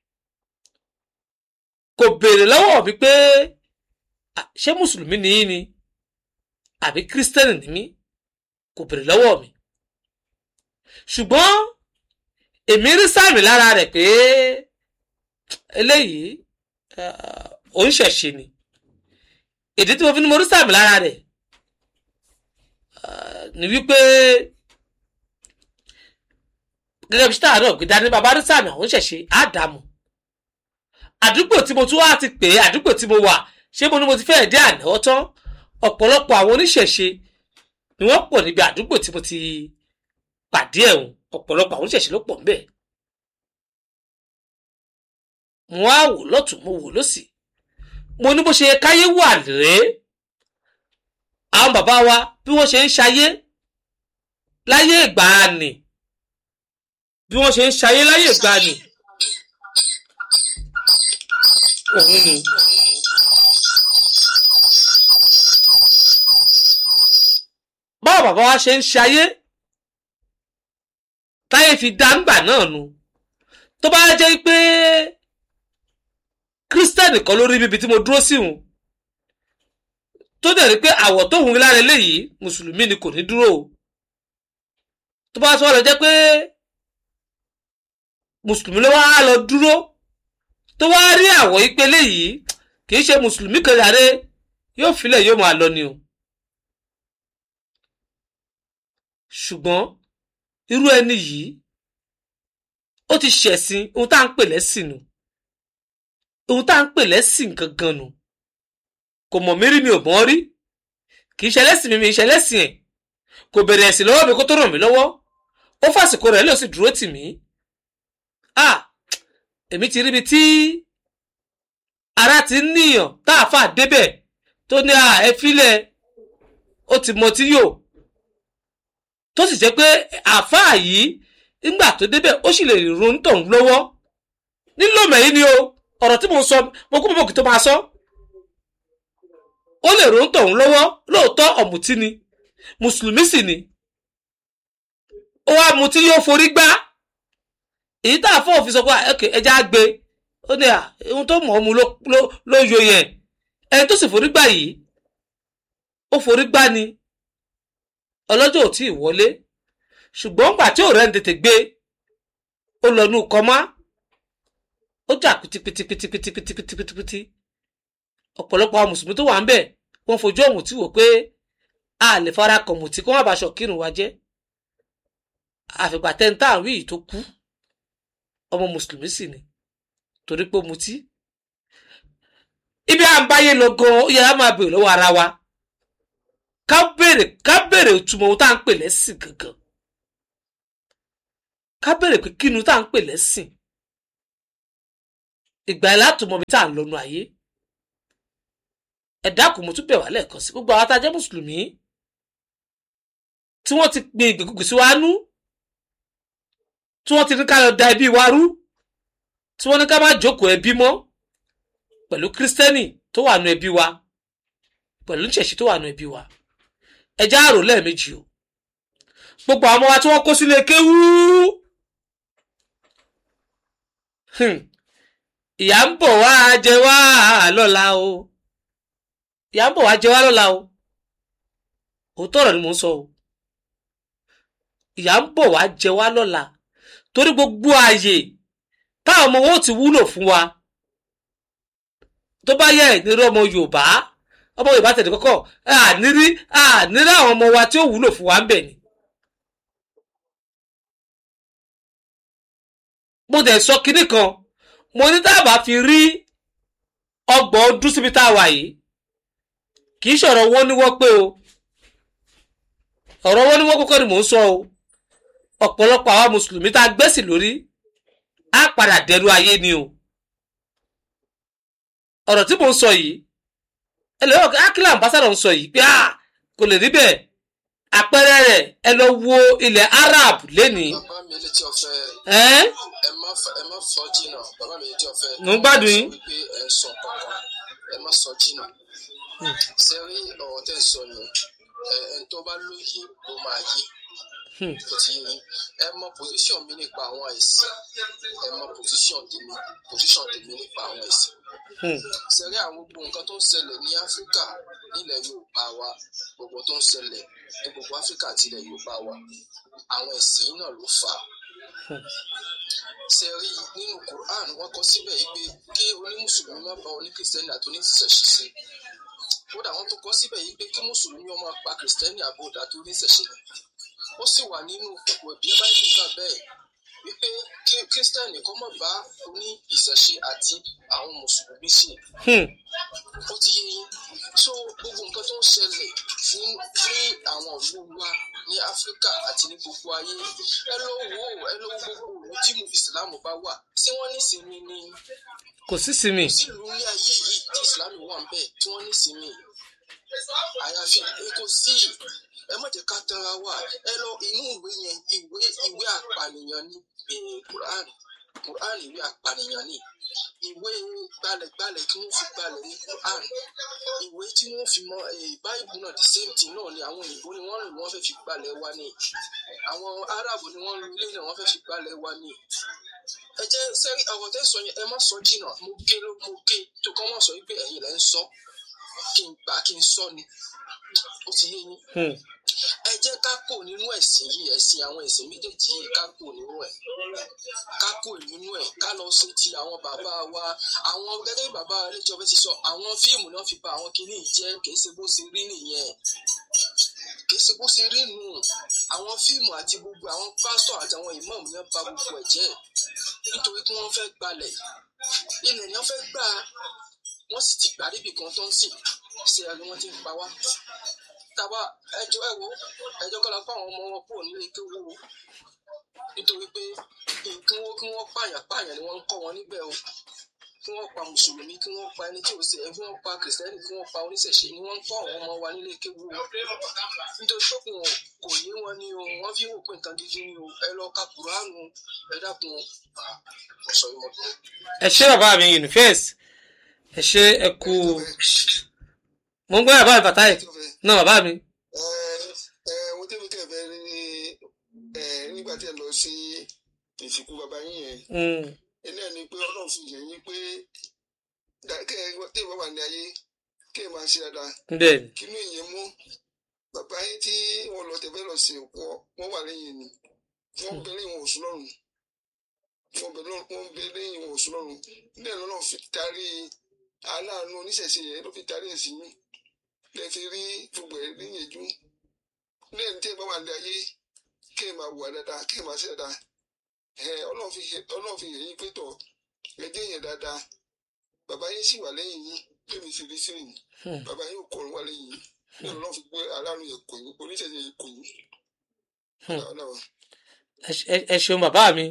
A: kò béèrè lọ́wọ́ mi pé ṣé mùsùlùmí ni yín ni àbí kírísítẹ́nì ni mí kò béèrè lọ́wọ́ mi ṣùgbọ́n èmi rí sáàmì lára rẹ̀ pé eléyìí oníṣẹ̀ṣe ni ìdí tí mo fi ní mo rí sáàmì lára rẹ̀ ni wípé gẹ́gẹ́ bí sítáà náà gbé dání bàbá rí sáàmì àwọn oníṣẹ̀ṣe àdàmú àdúgbò tí mo tún wá ti pè é àdúgbò tí mo wà ṣé mo ní mo ti fẹ́ẹ̀ dé àná tán ọ̀pọ̀lọpọ̀ àwọn oníṣẹ̀ṣe ni wọ́n pọ̀ níbi àdúgbò tí mo ti pàdé ẹ̀hún ọ̀pọ̀lọpọ̀ àwọn oníṣẹ̀ṣe ló pọ̀ ńbẹ̀ mo á wò lọ́tún mo wò lósì mo ní bó ṣe káyé wà rèé àwọn bàbá wa bí wọ́n ṣe ń ṣayé láyé ìgbàanì bí wọ́n ṣe ń ṣayé láyé ìgbàanì òun ni báwo bàbá wa ṣe ń ṣayé táyé fi dá ńgbà náà nu tó bá jẹ́ pé kírísítẹ́nì kan lórí bíbi tí mo dúró sí òun tó dẹ̀ rí pé àwọ̀ tó hùn lára eléyìí mùsùlùmí ni kò ní dúró o tó bá sọ lọ jẹ́ pé mùsùlùmí ló wá lọ dúró tó wá rí àwọ̀ ìpele yìí kì í ṣe mùsùlùmí kan yàrá yóò filẹ̀ yóò máa lọ ni o ṣùgbọ́n irú ẹni yìí ó ti ṣẹ̀sìn ohun tá à ń pè lẹ́sìn nu ohun tá à ń pè lẹ́sìn gangan nu kò mọ̀ mí rí mi ò mọ̀ rí kì í ṣe lẹ́sìn mi ṣe lẹ́sìn ẹ̀ kò bẹ̀rẹ̀ ẹ̀sìn lọ́wọ́ mi kó tó ràn mí lọ́wọ́ ó fàsìkò rẹ̀ ló sì dúró tì mí èmi ti ríbi tí ara ti ń níyàn tá a fà débẹ̀ tó ní ẹ fílẹ̀ ó ti mọ tí yóò tó sì jẹ́ pé àfáà yìí nígbà tó débẹ̀ ó sì lè ronú tọ̀hún lọ́wọ́ nílò mẹ́yìn ni o ọ̀rọ̀ tí mo sọ mo kú bọ̀bọ̀kì tó máa sọ ó lè ronú tọ̀hún lọ́wọ́ lóòótọ́ ọ̀mùtí ni mùsùlùmí sì ni ó wá mutí yóò forí gbá èyí tá a fọ́ òfin sọ pé ẹja gbé ó ní ohun tó mọ̀ ọ́ mu ló yọ yẹn ẹni tó sì forí gbá yìí ó forí gbá ni ọlọ́jọ́ ò tí ì wọlé ṣùgbọ́n gbà tí ò rẹ̀ ń tètè gbé ó lọ nú kọ́má ó jà pìtìpìtìpìtìpìtìpìtìpìtì ọ̀pọ̀lọpọ̀ àwọn mùsùlùmí tó wà ń bẹ̀ wọ́n fojú ọ̀hún tí wò pé a lè fara kọ̀ mùtí kó má bàa ṣọ̀kírun wa jẹ́ àfìgbà tẹ́ńtà àwí yìí tó kú ọmọ mùsùlùmí sì ni torí pé mutí ibi à ń báyé lọ gan ó yẹ ká máa bèèrè lọ́wọ́ ara wa ká bèrè ìtumọ̀ ohun tá à ń pè lẹ́sìn gangan ká bẹ̀rẹ̀ pé kínú tá à ń pè lẹ́sìn ìgbà ẹ̀ látùmọ̀ bí tá à ń lọ́nu ayé ẹ dákun mo tún bẹ̀ wá lẹ́ẹ̀kan sí gbogbo àwọn tá a jẹ́ mùsùlùmí tí wọ́n ti gbin ìgbèkùgbè sí wa nú tí wọ́n ti ní ká lọ da ẹbí wa rú tí wọ́n ní ká má jókòó ẹbí mọ́ pẹ̀lú kírísítẹ́nì tó wà nù ẹbí wa pẹ̀lú ìṣẹ̀ṣì tó wà nù ẹbí wa ẹjá àrò lẹ́ẹ̀mejì o gbogbo àwọn ọmọ wa tí wọ́n kó sílé kéwú ìyà ń bọ̀ wá jẹ wá lọ́la o ìyà ń bọ̀ wá jẹ wá lọ́la o òótọ́ ọ̀rọ̀ ni mò ń sọ o ìyà ń bọ̀ wá jẹ wá lọ́la torí gbogbo ààyè táwọn ọmọ wọn ò ti wúlò fún wa tó bá yẹ ìnírí ọmọ Yorùbá tẹ̀lé kọ́kọ́ ànírí àwọn ọmọ wa tí ó wúlò fún wa ń bẹ̀ ni. mo dẹ̀ sọ kinní kan mo ní táàbà fi rí 30 ọdún síbi tá a wà yìí kì í ṣọ̀rọ̀ wọn ní wọ́n pé o ọ̀rọ̀ wọn ní wọ́n kọ́kọ́ ni mò ń sọ o ọ̀pọ̀lọpọ̀ àwa mùsùlùmí tá a gbẹ́sìn lórí á padà dẹrú ayé ni o ọ̀rọ̀ tí mò ń sọ yìí ẹlẹ́wọ̀n akílà ambassador ń sọ yìí pé kò lè rí bẹ́ẹ̀ àpẹẹrẹ rẹ̀ ẹ lọ wo ilẹ̀ Arab lénìí.
B: bàbá mi létí ọ̀fẹ́ ẹ má sọ jìnnà bàbá mi létí ọ̀fẹ́
A: mo ń gbádùn yín.
B: wípé ẹ ń sọ kankan ẹ má sọ jìnnà sẹ́rí ọ̀rọ̀ tẹ́ ń sọ yẹn ẹni tó bá lóye ló máa yé kò tí ẹ mọ position mi nípa àwọn ẹ̀sìn ẹ mọ position tèmi nípa àwọn ẹ̀sìn sẹ́rí àwọn gbogbo nǹkan tó ń ṣẹlẹ̀ ní Áfíríkà nílẹ̀ Yorùbá wa gbogbo tó ń ṣẹlẹ̀ ní gbogbo Áfíríkà àti ilẹ̀ Yorùbá wa àwọn ẹ̀sìn náà ló fà á sẹ́rí nínú Quran wọ́n kọ síbẹ̀ yìí pé kí onímùsùlùmí má bá oníkìrìsìtẹ́nì àti oníṣẹ̀ṣẹ̀ ṣe kódà wọ́n tó kọ síbẹ̀ yìí pé kí mùsùlùmí ó máa pa kìrìsìtẹ́nì àbòdà àti oníṣẹ̀ṣẹ̀ ó sì wà nínú ìwé báyìí náà bẹ́ẹ̀ wípé kí kírísítẹ́nì kó má bá oní ìṣẹ̀ṣe àti àwọn mùsùlùmí ṣe. ó ti yé yín so gbogbo nǹkan tó ń ṣẹlẹ̀ ní àwọn ìlú wa ní Áfíríkà àti ní gbogbo ayé ẹ lọ wo gbogbo ìlú tí ìsìlámù bá wà tí wọ́n ní sinmi ni.
A: kò sí sinmi.
B: kò sí ìlú ní ayé yìí tí ìsìlámù wà ń bẹ tí wọ́n ní sinmi àyàfi kò sí ẹ má jẹ́ ká tanra wa ẹ lọ inú ìwé yẹn ìwé àpànìyàn ní Quran ìwé àpànìyàn ní ìwé gbalẹ̀gbalẹ̀ tí wọ́n fi gbalẹ̀ ní Quran ìwé tí wọ́n fi mọ Bible náà the same thing náà ni àwọn òyìnbó ni wọ́n rìn wọ́n fẹ́ fi gbalẹ̀ wa ní àwọn Árábù ni wọ́n rìn ilé náà wọ́n fẹ́ fi gbalẹ̀ wa ní. ẹ jẹ́ sẹ́rí ọ̀rọ̀ tẹ́ sọ yẹn ẹ má sọ jìnnà mo ké tó kọ́ mọ̀ sọ wípé ẹ̀yin lẹ́ ń sọ kí n gbà kí n sọ ni ó ti yé yín. ẹ jẹ́ ká kó nínú ẹ̀sìn yìí ẹ̀sìn àwọn ẹ̀sìn méjèèjì yìí ká kó nínú ẹ̀ ká kó nínú ẹ̀ ká lọ sí ti àwọn bàbá wa àwọn gẹ́gẹ́ bí bàbá Iléjọba ti sọ àwọn fíìmù náà fi bà àwọn kinní jẹ́ kìí ṣe bó ṣe rí nìyẹn kìí ṣe bó ṣe rí nù àwọn fíìmù àti gbogbo àwọn pásítọ̀ àti àwọn ìmáàmù náà bà gbogbo ẹ̀ jẹ́ nítorí pé wọ́n fẹ́ gbalẹ̀ ilẹ̀ ni wọ́n fẹ́ gbà wọ́n sì ti gbà níbi kan tó ń sìn ṣe ẹni wọ́n ti ń pa wá tàbá ẹjọ́ kọ́lá fún àwọn ọmọ wọn kúrò nílé kéwú o nítorí pé kí wọ́n pààyàn ni wọ́n ń kọ́ wọn níbẹ̀ o kí wọ́n pa mùsùlùmí kí wọ́n pa ẹni tí ò ṣe kí wọ́n pa kìrìsìtẹ́nì kí wọ́n pa oníṣẹ̀ṣe ni wọ́n ń kọ́ àwọn ọmọ wa nílé kéwú o nítorí pé kò yé wọn ni o wọ́n fi wò pé nǹkan gidi ni o ẹ lọ ka Kùránù ẹ dákun o sọ yìí mọ́tò.
A: ẹ ṣé bàbá mi Uniface ẹ ṣé ẹ kú mo ń gbọ́ bàbá mi Fatai náà bàbá mi.
C: ohun tí mi kẹ́ fẹ́ rí ni nígbà tí ẹ lọ sí ìsìnkú bàbá yín yẹn ilé ẹni pé Ọlọ́run fi yẹ yín pé kẹ́ ẹ tí ìwọ wà ní ayé kẹ́ ẹ máa ṣe dáadáa kínú ìyẹn mú bàbá yín tí wọ́n lọ tẹ̀fẹ́ lọ sí òkú wọ́n wà lẹ́yìn ni wọ́n bẹ lẹ́yìn wọn òsùn lọ́rùn wọ́n bẹ lẹ́yìn wọn òsùn lọ́rùn ilé ẹ̀ lọ́nà fi tarí aláàánú oníṣẹ̀ṣe yẹn ló fi tarí ẹ̀ sí yín lẹ́ fi rí gbogbo ẹ̀ níyẹ̀jú lẹ́yìn tí ẹ bá wà ní ayé kí ẹ máa wà dáadáa kí ẹ máa ṣe dáadáa Ọlọ́run fi yẹ̀yìn pé tọ̀ ẹ jẹ́ yẹn dáadáa bàbá yín sì wà lẹ́yìn yín lẹ́mi sì rí sí yín bàbá yín ò kọrùn wà lẹ́yìn yín Ọlọ́run fi gbé aláàánú yẹn kò yín oníṣẹ̀ṣe yẹn kò yín.
A: ẹ ṣeun bàbá mi.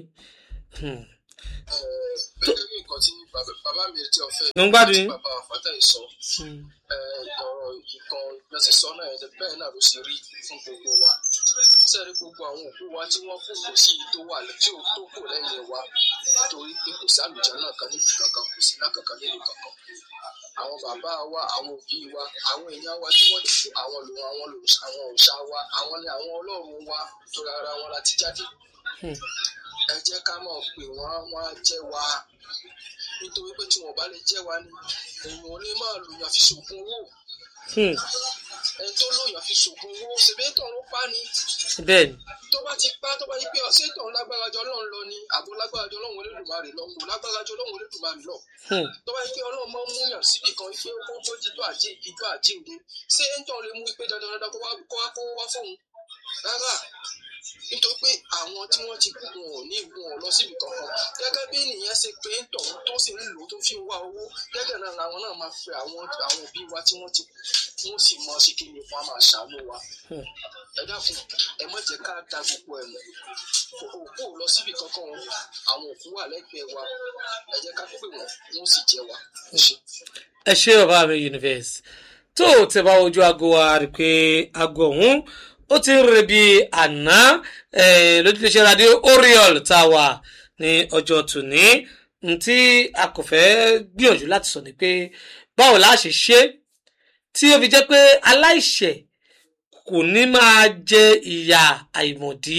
B: Gẹ́gẹ́ bí nǹkan tí bàbá mi tí ọ̀fẹ́
A: Mo ń gbádùn yín.
B: bàbá Fatai sọ ọ̀rọ̀ ìkan ìgbésísọ náà ẹ̀ bẹ́ẹ̀ náà ló ṣe rí fún gbogbo wa sẹ́rí gbogbo àwọn òkú wa tí wọ́n kú kò sí tó wà tí ó tó kù lẹ́yìn wa nítorí pé kò sí àlùjá náà kan níbi kankan kò sí náà kankan níbi kankan àwọn bàbá wa àwọn òbí wa àwọn èèyàn wa tí wọ́n ti kú àwọn òòṣà wa àwọn ni àwọn ọlọ́run wa tó rárá wọn láti jáde ẹ jẹ́ ká mọ̀ pé wọ́n á jẹ́ wa nítorí pé tí wọ́n bá lè jẹ́ wa ni èèyàn ò lè máa lòyàn fi ṣògùn owó ẹni tó lòyàn fi ṣògùn owó ṣèbétọ̀ ló pa ni
A: bẹ́ẹ̀ni
B: tó bá ti pa tó bá yí pé ṣètọ̀ lágbára jọ Ọlọ́run lọ ni àbò lágbára jọ Ọlọ́run Olódùmarè lọ kò lágbára jọ Ọlọ́run Olódùmarè lọ tó bá yí pé Ọlọ́run máa ń mú yàn síbì kan pé ó tó jíjọ àjíǹde ṣé ń tọ́ lè mú pé dandan kó wá fóun rárá nítorí pé àwọn tí wọ́n ti kú wọn ò ní wọn ò lọ síbi kankan gẹ́gẹ́ bí ènìyàn ṣe pé ń tọ̀hún tó sì ń lò ó tó fi ń wá owó gẹ́gẹ́ náà làwọn náà máa pe àwọn òbí wa tí wọ́n ti kú wọ́n sì mọ ṣe kí ni wọ́n máa ṣàánú wa ẹ dákun ẹ má jẹ́ ká da gbogbo ẹ̀ mọ̀ òkú ò lọ síbi kankan àwọn òkú wà lẹ́gbẹ̀ẹ́ wa ẹ jẹ́ ká pè wọ́n sì jẹ́ wa.
A: ẹ ṣé bàbá mi Universe tó tẹ bá ojú aago wa rí pé aago ọ̀hún ó ti ń re bí àná lójúléṣẹ́ radio Oriol tá a wà ní ọjọ́ tòní tí a kò fẹ́ gbìyànjú láti sọ ni pé báwo la ṣe ṣe tí ó fi jẹ́ pé aláìṣẹ̀ kò ní máa jẹ ìyà àìmọ̀dí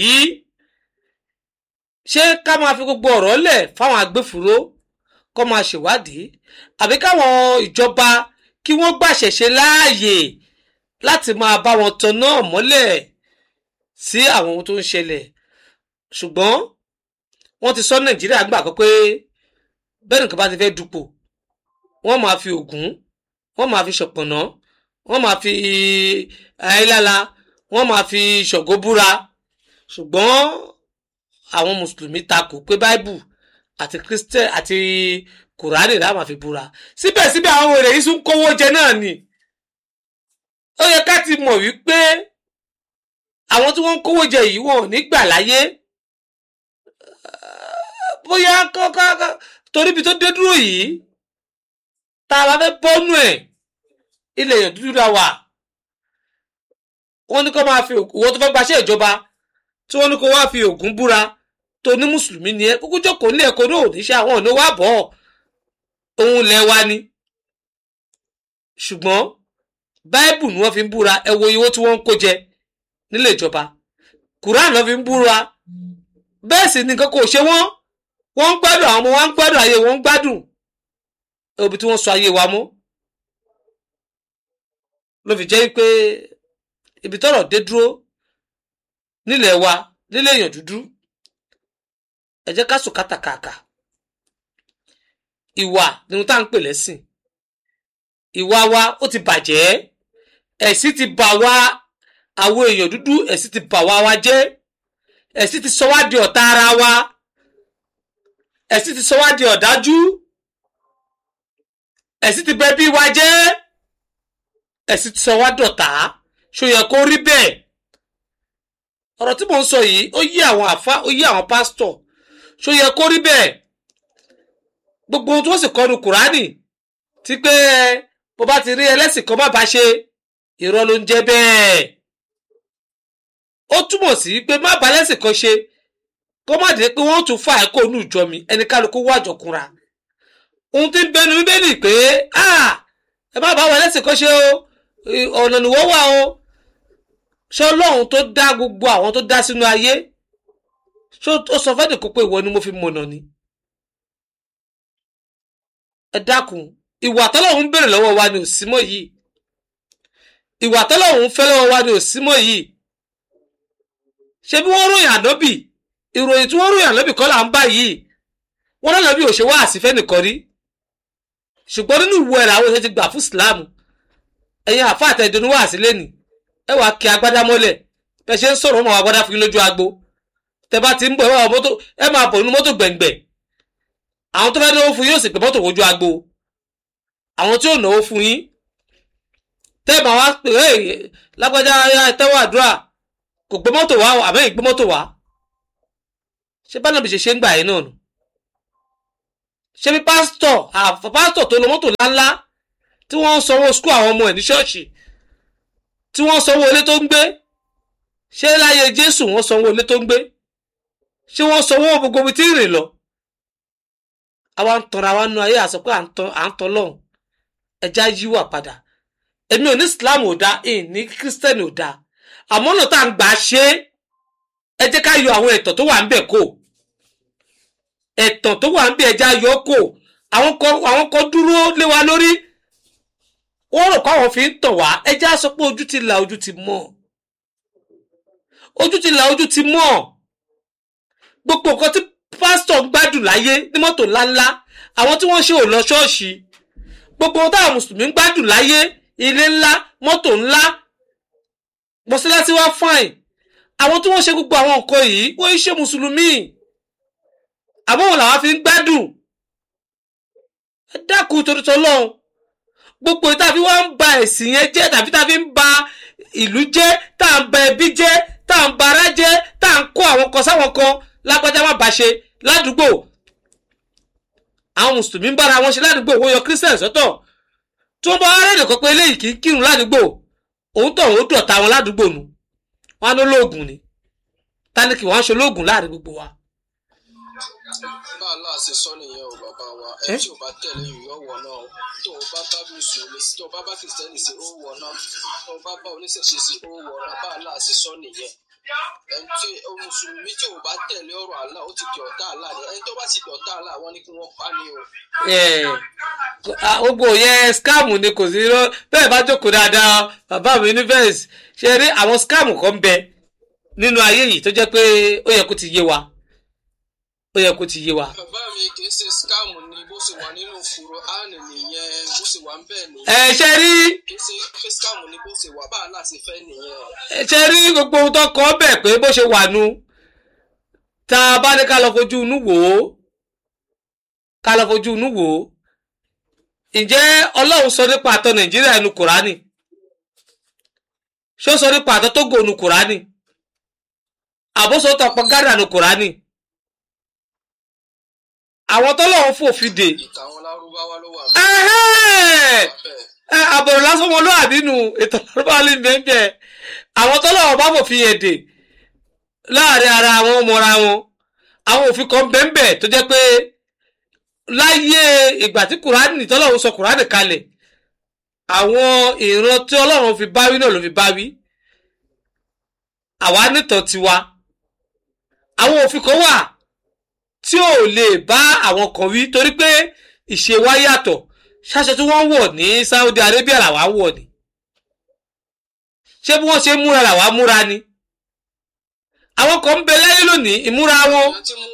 A: ṣé ká máa fi gbogbo ọ̀rọ̀ lẹ̀ fáwọn agbófinró kó máa ṣèwádìí àbí káwọn ìjọba kí wọ́n gbàṣẹ̀ṣe láàyè láti máa bá wọn tan náà mọ́lẹ̀ sí àwọn ohun tó ń ṣẹlẹ̀ ṣùgbọ́n wọ́n ti sọ Nàìjíríà gbà kan pé bẹ́ẹ̀ nìkan bá ti fẹ́ dupò wọ́n máa fi Ògún wọ́n máa fi ṣọ̀pọ̀nà wọ́n máa fi ayélála wọ́n máa fi Ṣàngó búra ṣùgbọ́n àwọn mùsùlùmí takò pé báíbù àti Kristẹni àti Kùránì là máa fi búra síbẹ̀síbẹ̀ àwọn èrè yìí tún kówó jẹ náà ni ó yẹ ká ti mọ̀ wípé àwọn tí wọ́n ń kówó jẹ yìí wọn ò ní gbà láyé bóyá torí ibi tó dé dúró yìí tá a bá fẹ́ bọ́nú ẹ̀ ilẹ̀ èèyàn dúdú la wà wọ́n ní kó máa fi owó tó fẹ́ gbaṣẹ́ ìjọba tí wọ́n ní kó wá fi Ògún búra tó ní mùsùlùmí ni ẹ kúkú jókòó ní ẹ̀kọ́ náà ò ní ṣe àwọn ọ̀nà wà bọ̀ ohun ilẹ̀ wa ni ṣùgbọ́n báíbù ni wọ́n fi ń búra ẹ wo owó tí wọ́n ń kó jẹ nílé ìjọba Kùránì ló fi ń búra bẹ́ẹ̀ sì ni nǹkan kò ṣe wọ́n ń gbádùn àwọn ọmọ wọn ń gbádùn ayé wọn ń gbádùn òbí tí wọ́n sọ ayé wa mọ́ ló fi jẹ́ pé ibi tọ́rọ̀ dé dúró nílẹ̀ wa nílẹ̀ èèyàn dúdú ẹ jẹ́ ká sùn kátàkàkà ìwà ni wọ́n tá ń pè lẹ́sìn ìwà wa ó ti bàjẹ́ ẹ̀sìn ti bà wá àwọn èèyàn dúdú ẹ̀sìn ti bà wá jẹ́ ẹ̀sìn ti sọ wá di ọ̀tá ara wa ẹ̀sìn ti sọ wá di ọ̀dájú ẹ̀sìn ti bẹ bí wa jẹ́ ẹ̀sìn ti sọ wá dọ̀tá ṣó yẹ kó rí bẹ́ẹ̀ ọ̀rọ̀ tí mò ń sọ yìí ó yí àwọn àfá ó yí àwọn pásítọ̀ ṣó yẹ kó rí bẹ́ẹ̀ gbogbo ohun tí wọ́n sì kọ́ nu Kùránì tí pé bó bá ti rí ẹlẹ́sìn kan má bá ṣe irọ́ ló ń jẹ́ bẹ́ẹ̀ ó túmọ̀ sí pé má bá ẹlẹ́sìn kan ṣe kó má dé pé wọ́n tún fà ẹ́ kó nù ìjọ mi ẹni kálukú wájọ kúnra ohun tí ń bẹnu Bíbélì pé ẹ má bá wọn ẹlẹ́sìn kan ṣe o ọ̀nà nìwọ́ wà o ṣé Ọlọ́run tó dá gbogbo àwọn tó dá sínú ayé ṣé ó sọ fẹ́ẹ́ nìkan pé ìwọ ni mo fi mọ̀nà ni ẹ dákun ìwà tọ́lọ́run ń bèrè lọ́wọ́ wa ni ò sí mọ́ yìí ìwà tọ́lọ́run ń fẹ́ lọ́wọ́ wa ni ò sí mọ́ yìí ṣé bí wọ́n ròyìn ànábì ìròyìn tí wọ́n ròyìn ànábì kọ́ là ń bá yìí wọ́n lọ́nà bí ò ṣe wá àsìfẹ́ nìkan rí ṣùgbọ́n nínú ìwọ ẹ̀rọ àwọn èèyàn ti gbà fún ìsìláàmù ẹ̀yin àfáà àtẹ̀dùnú wà sí lẹ́nìí ẹ wàá kí agbádá mọ́lẹ̀ bẹ ṣe ń sọ̀rọ̀ ọmọ agbádá fún yín lójú agbo tẹ bá ti ń bọ̀ ẹ máa bọ̀ nínú mọ́tò gbẹ̀ngbẹ̀ àwọn tó fẹ́ náwó fún yín yóò sì pé mọ́tò wojú agbo àwọn tí ò náwó fún yín tẹ́ máa wá pé lágbájá tẹ́wọ́ àdúrà kò gbé mọ́tò wá àbẹ́yìn gbé mọ́tò wá ṣé bá nàbì ṣe ń gbà yín náà nù ṣé bí pásítọ̀ tó lo mọ́tò ńláńlá tí wọ́n ń sanwó skul àwọn ọmọ ẹ̀ ní ṣọ́ọ̀ṣì tí wọ́n sanwó ilé tó ń gbé ṣé láyé Jésù wọ́n sanwó ilé tó ń gbé ṣé wọ́n sanwó gbogbo ibi tí ń rìn lọ àwa ń tanra wa nú ayé àsọ pé à ń tan lọ́hùn ẹja yíwà padà èmi ò ní Islam ò dáa ní Kírísítẹ́nì ò dáa àmọ́ náà tá à ń gbà ṣe ẹ jẹ́ ká yọ àwọn ẹ̀tàn tó wà ń bẹ̀ kó ẹ̀tàn tó wà ń bẹ̀ ẹja yọ kó àwọn kan dúró lé wa lórí wọ́n rò káwọn fi ń tàn wá ẹja sọ pé ojú ti là ojú ti mọ́ ojú ti là ojú ti mọ́ gbogbo nǹkan tí pásítọ̀ ń gbádùn láyé ní mọ́tò ńláńlá àwọn tí wọ́n ṣe ò lọ ṣọ́ọ̀ṣì gbogbo ohun táwọn mùsùlùmí ń gbádùn láyé ilé ńlá mọ́tò ńlá mọ́sálásí wá fáìn àwọn tí wọ́n ṣe gbogbo àwọn nǹkan yìí wọ́n ń ṣe mùsùlùmí àmọ́ wọn làwọn fi ń gbádùn ẹ dákun torí tọlọ́run gbogbo ìta fi wọ́n ń ba ẹ̀sìn yẹn jẹ́ tàbí tá a fi ń ba ìlú jẹ́ tá à ń ba ẹbí jẹ́ tá à ń ba ara jẹ́ tá à ń kó àwọn kan sáwọn kan lágbájá má bá ṣe ládùúgbò àwọn mùsùlùmí ń bára wọn ṣe ládùúgbò wọ́n yọ kírísítẹ̀nì sọ́tọ̀ tí wọ́n bá wá rẹ̀ nìkan pé eléyìí kì í kírun ládùúgbò òun tó òun dọ̀tá wọn ládùúgbò nu wọn á ní olóògùn ni tani kì wọ́n á ṣe olóògùn láàrin gbogbo wa.
B: bá a láà ṣe sọ nìyẹn o bàbá wa ẹ tí ò bá tẹ̀lé ìyọ̀ wọ̀ náà tó o bá bá mùsùlùmí sí tó o bá bá kìrìsìtẹ́nì sí ó wọ̀ náà tó o bá bá oníṣẹ̀ṣe sí ó wọ̀ náà bá a láà ṣe sọ nìyẹn ẹni tí mùsùlùmí tí ò bá tẹ̀lé ọ̀rọ̀ àlá ó ti di ọ̀tá àlá ni ẹni tó bá ti di ọ̀tá àlá wọn ni kí wọ́n pa ni o.
A: gbogbo yẹn scam ni kò sí lọ bẹ́ẹ̀ bá jókòó dáadáa bàbá mi ní fẹ́ǹsì ṣe rí àwọn scam kan bẹ nínú ayé yìí tó jẹ́ pé ó yẹ kó ti yé wa ó yẹ kó ti yé wa.
B: bàbá mi kì í ṣe scam ni bó ṣe wà nínú fúru áàní nìyẹn bó ṣe wà ń bẹ́ẹ̀ nìyẹn.
A: ṣe rí.
B: kì í ṣe scam ni bó ṣe wà bá a láti fẹ́ nìyẹn.
A: ṣe rí gbogbo ohun tó kọ́ bẹ̀ pé bó ṣe wà nu tá a bá ní ká lọ fojú inú wò ó ká lọ fojú inú wò ó ǹjẹ́ Ọlọ́run sọ nípa àtọ Nàìjíríà nínú Kùránì ṣó sọ nípa àtọ Tógò nínú Kùránì àbóso tọpọ Ghana nínú Kùránì àwọn tọ́lọ́run fòfin dè.
B: ìtàwọn lárúbáwá ló wà mí.
A: àbọ̀rọ̀ lásán wọn ló wà nínú ètò lárúbáwá lè bẹ́ẹ̀ àwọn tọ́lọ́run bá fòfin yẹn dè láàrin ara wọn mọ́ra wọn àwọn òfin kan bẹ́ẹ̀ tó jẹ́ pé láyé ìgbà tí Kùránì tọ́lọ́run sọ Kùránì kalẹ̀ àwọn ìran tí Ọlọ́run fi báwí náà ló fi báwí àwa nìtàn tiwa àwọn òfin kan wà tí ò lè bá àwọn kan wí torí pé ìṣe wa yàtọ̀ ṣáṣọ tí wọ́n wọ̀ ní Saudi Arabia làwa wọ̀ ni ṣé bí wọ́n ṣe múra làwa múra ni àwọn kan ń bẹ láyé lónìí ìmúra wọn.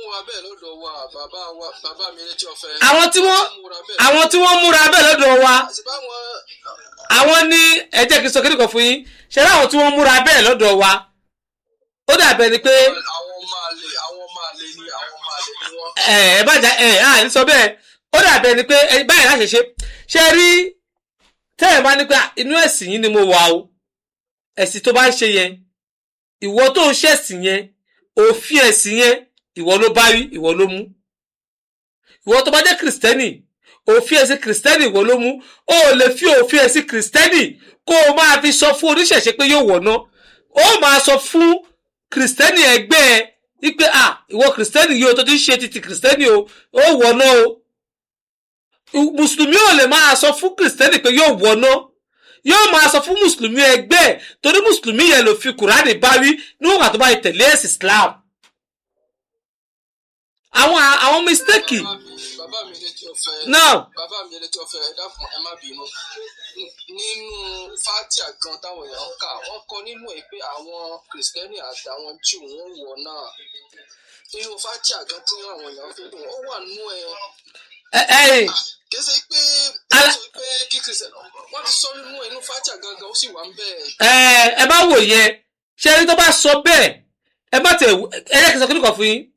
A: àwọn tí wọ́n múra bẹ́ẹ̀ lọ́dọ̀ wa àwọn ní ẹ jẹ́ kí n sọ kíni kan fún yín ṣe láwọn tí wọ́n múra bẹ́ẹ̀ lọ́dọ̀ wa ó dàbẹ̀ ni pé.
B: àwọn máa lè ni wọ́n.
A: ẹ bá jà ní sọ bẹ́ẹ̀ ó dàbẹ̀ ni pé báyìí láṣẹ ṣe rí tẹ́ẹ̀ bá ní pé inú ẹ̀sìn yín ni mo wà o ẹ̀sìn tó bá ń ṣe yẹn ìwọ tó ń ṣẹ̀sìn yẹn òfin ẹ̀sìn yẹn ìwọ ló bá rí ìwọ ló mú ìwọ tó bá jẹ́ kìrìsìtẹ́nì òfin ẹ̀sìn kìrìsìtẹ́nì ìwọ ló mú ó lè fi òfin ẹ̀sìn kìrìsìtẹ́nì kó o máa fi sọ fún oníṣẹ̀ṣe pé yóò wọ̀nà ó máa sọ fún kìrìsìtẹ́nì ẹgbẹ́ ẹ wípé ìwọ kìrìsìtẹ́nì yìí o tó ti ń ṣe títí kìrìsìtẹ́nì o ó wọ̀nà o mùsùlùmí ò lè máa sọ fún kìrìsìtẹ́nì pé yóò wọ̀nà yóò máa sọ fún mùsùlùmí ẹgbẹ́ torí mùsùlùmí yẹn ló fi Kùránì báwí níwọ̀n àti bá tẹ̀lé ẹ̀sìn Islam. àwọn mistake.
B: bàbá mi lè tí o fẹ́.
A: náà.
B: bàbá mi lè tí o fẹ́ ẹ dákun ẹ má bínú. nínú Fátíà gan táwọn èèyàn kà wọ́n kọ nínú ẹ̀ pé àwọn kìrìsìtẹ́nì àtàwọn Júù wọ́n wọ̀ náà. nínú Fátíà gan tí àwọn èèyàn fi dùn ó wà nínú ẹ̀. kẹsẹ pé kí kìrìsìtẹ́nì wọ́n ti sọ nínú ẹnu Fátíà gangan ó sì wà ń bẹ́ẹ̀.
A: ẹ bá wò yẹn ṣé ẹni tó bá sọ bẹ́ẹ̀ ẹ bá tẹ ẹ jẹ́ kí n sọ kíni kan fún yín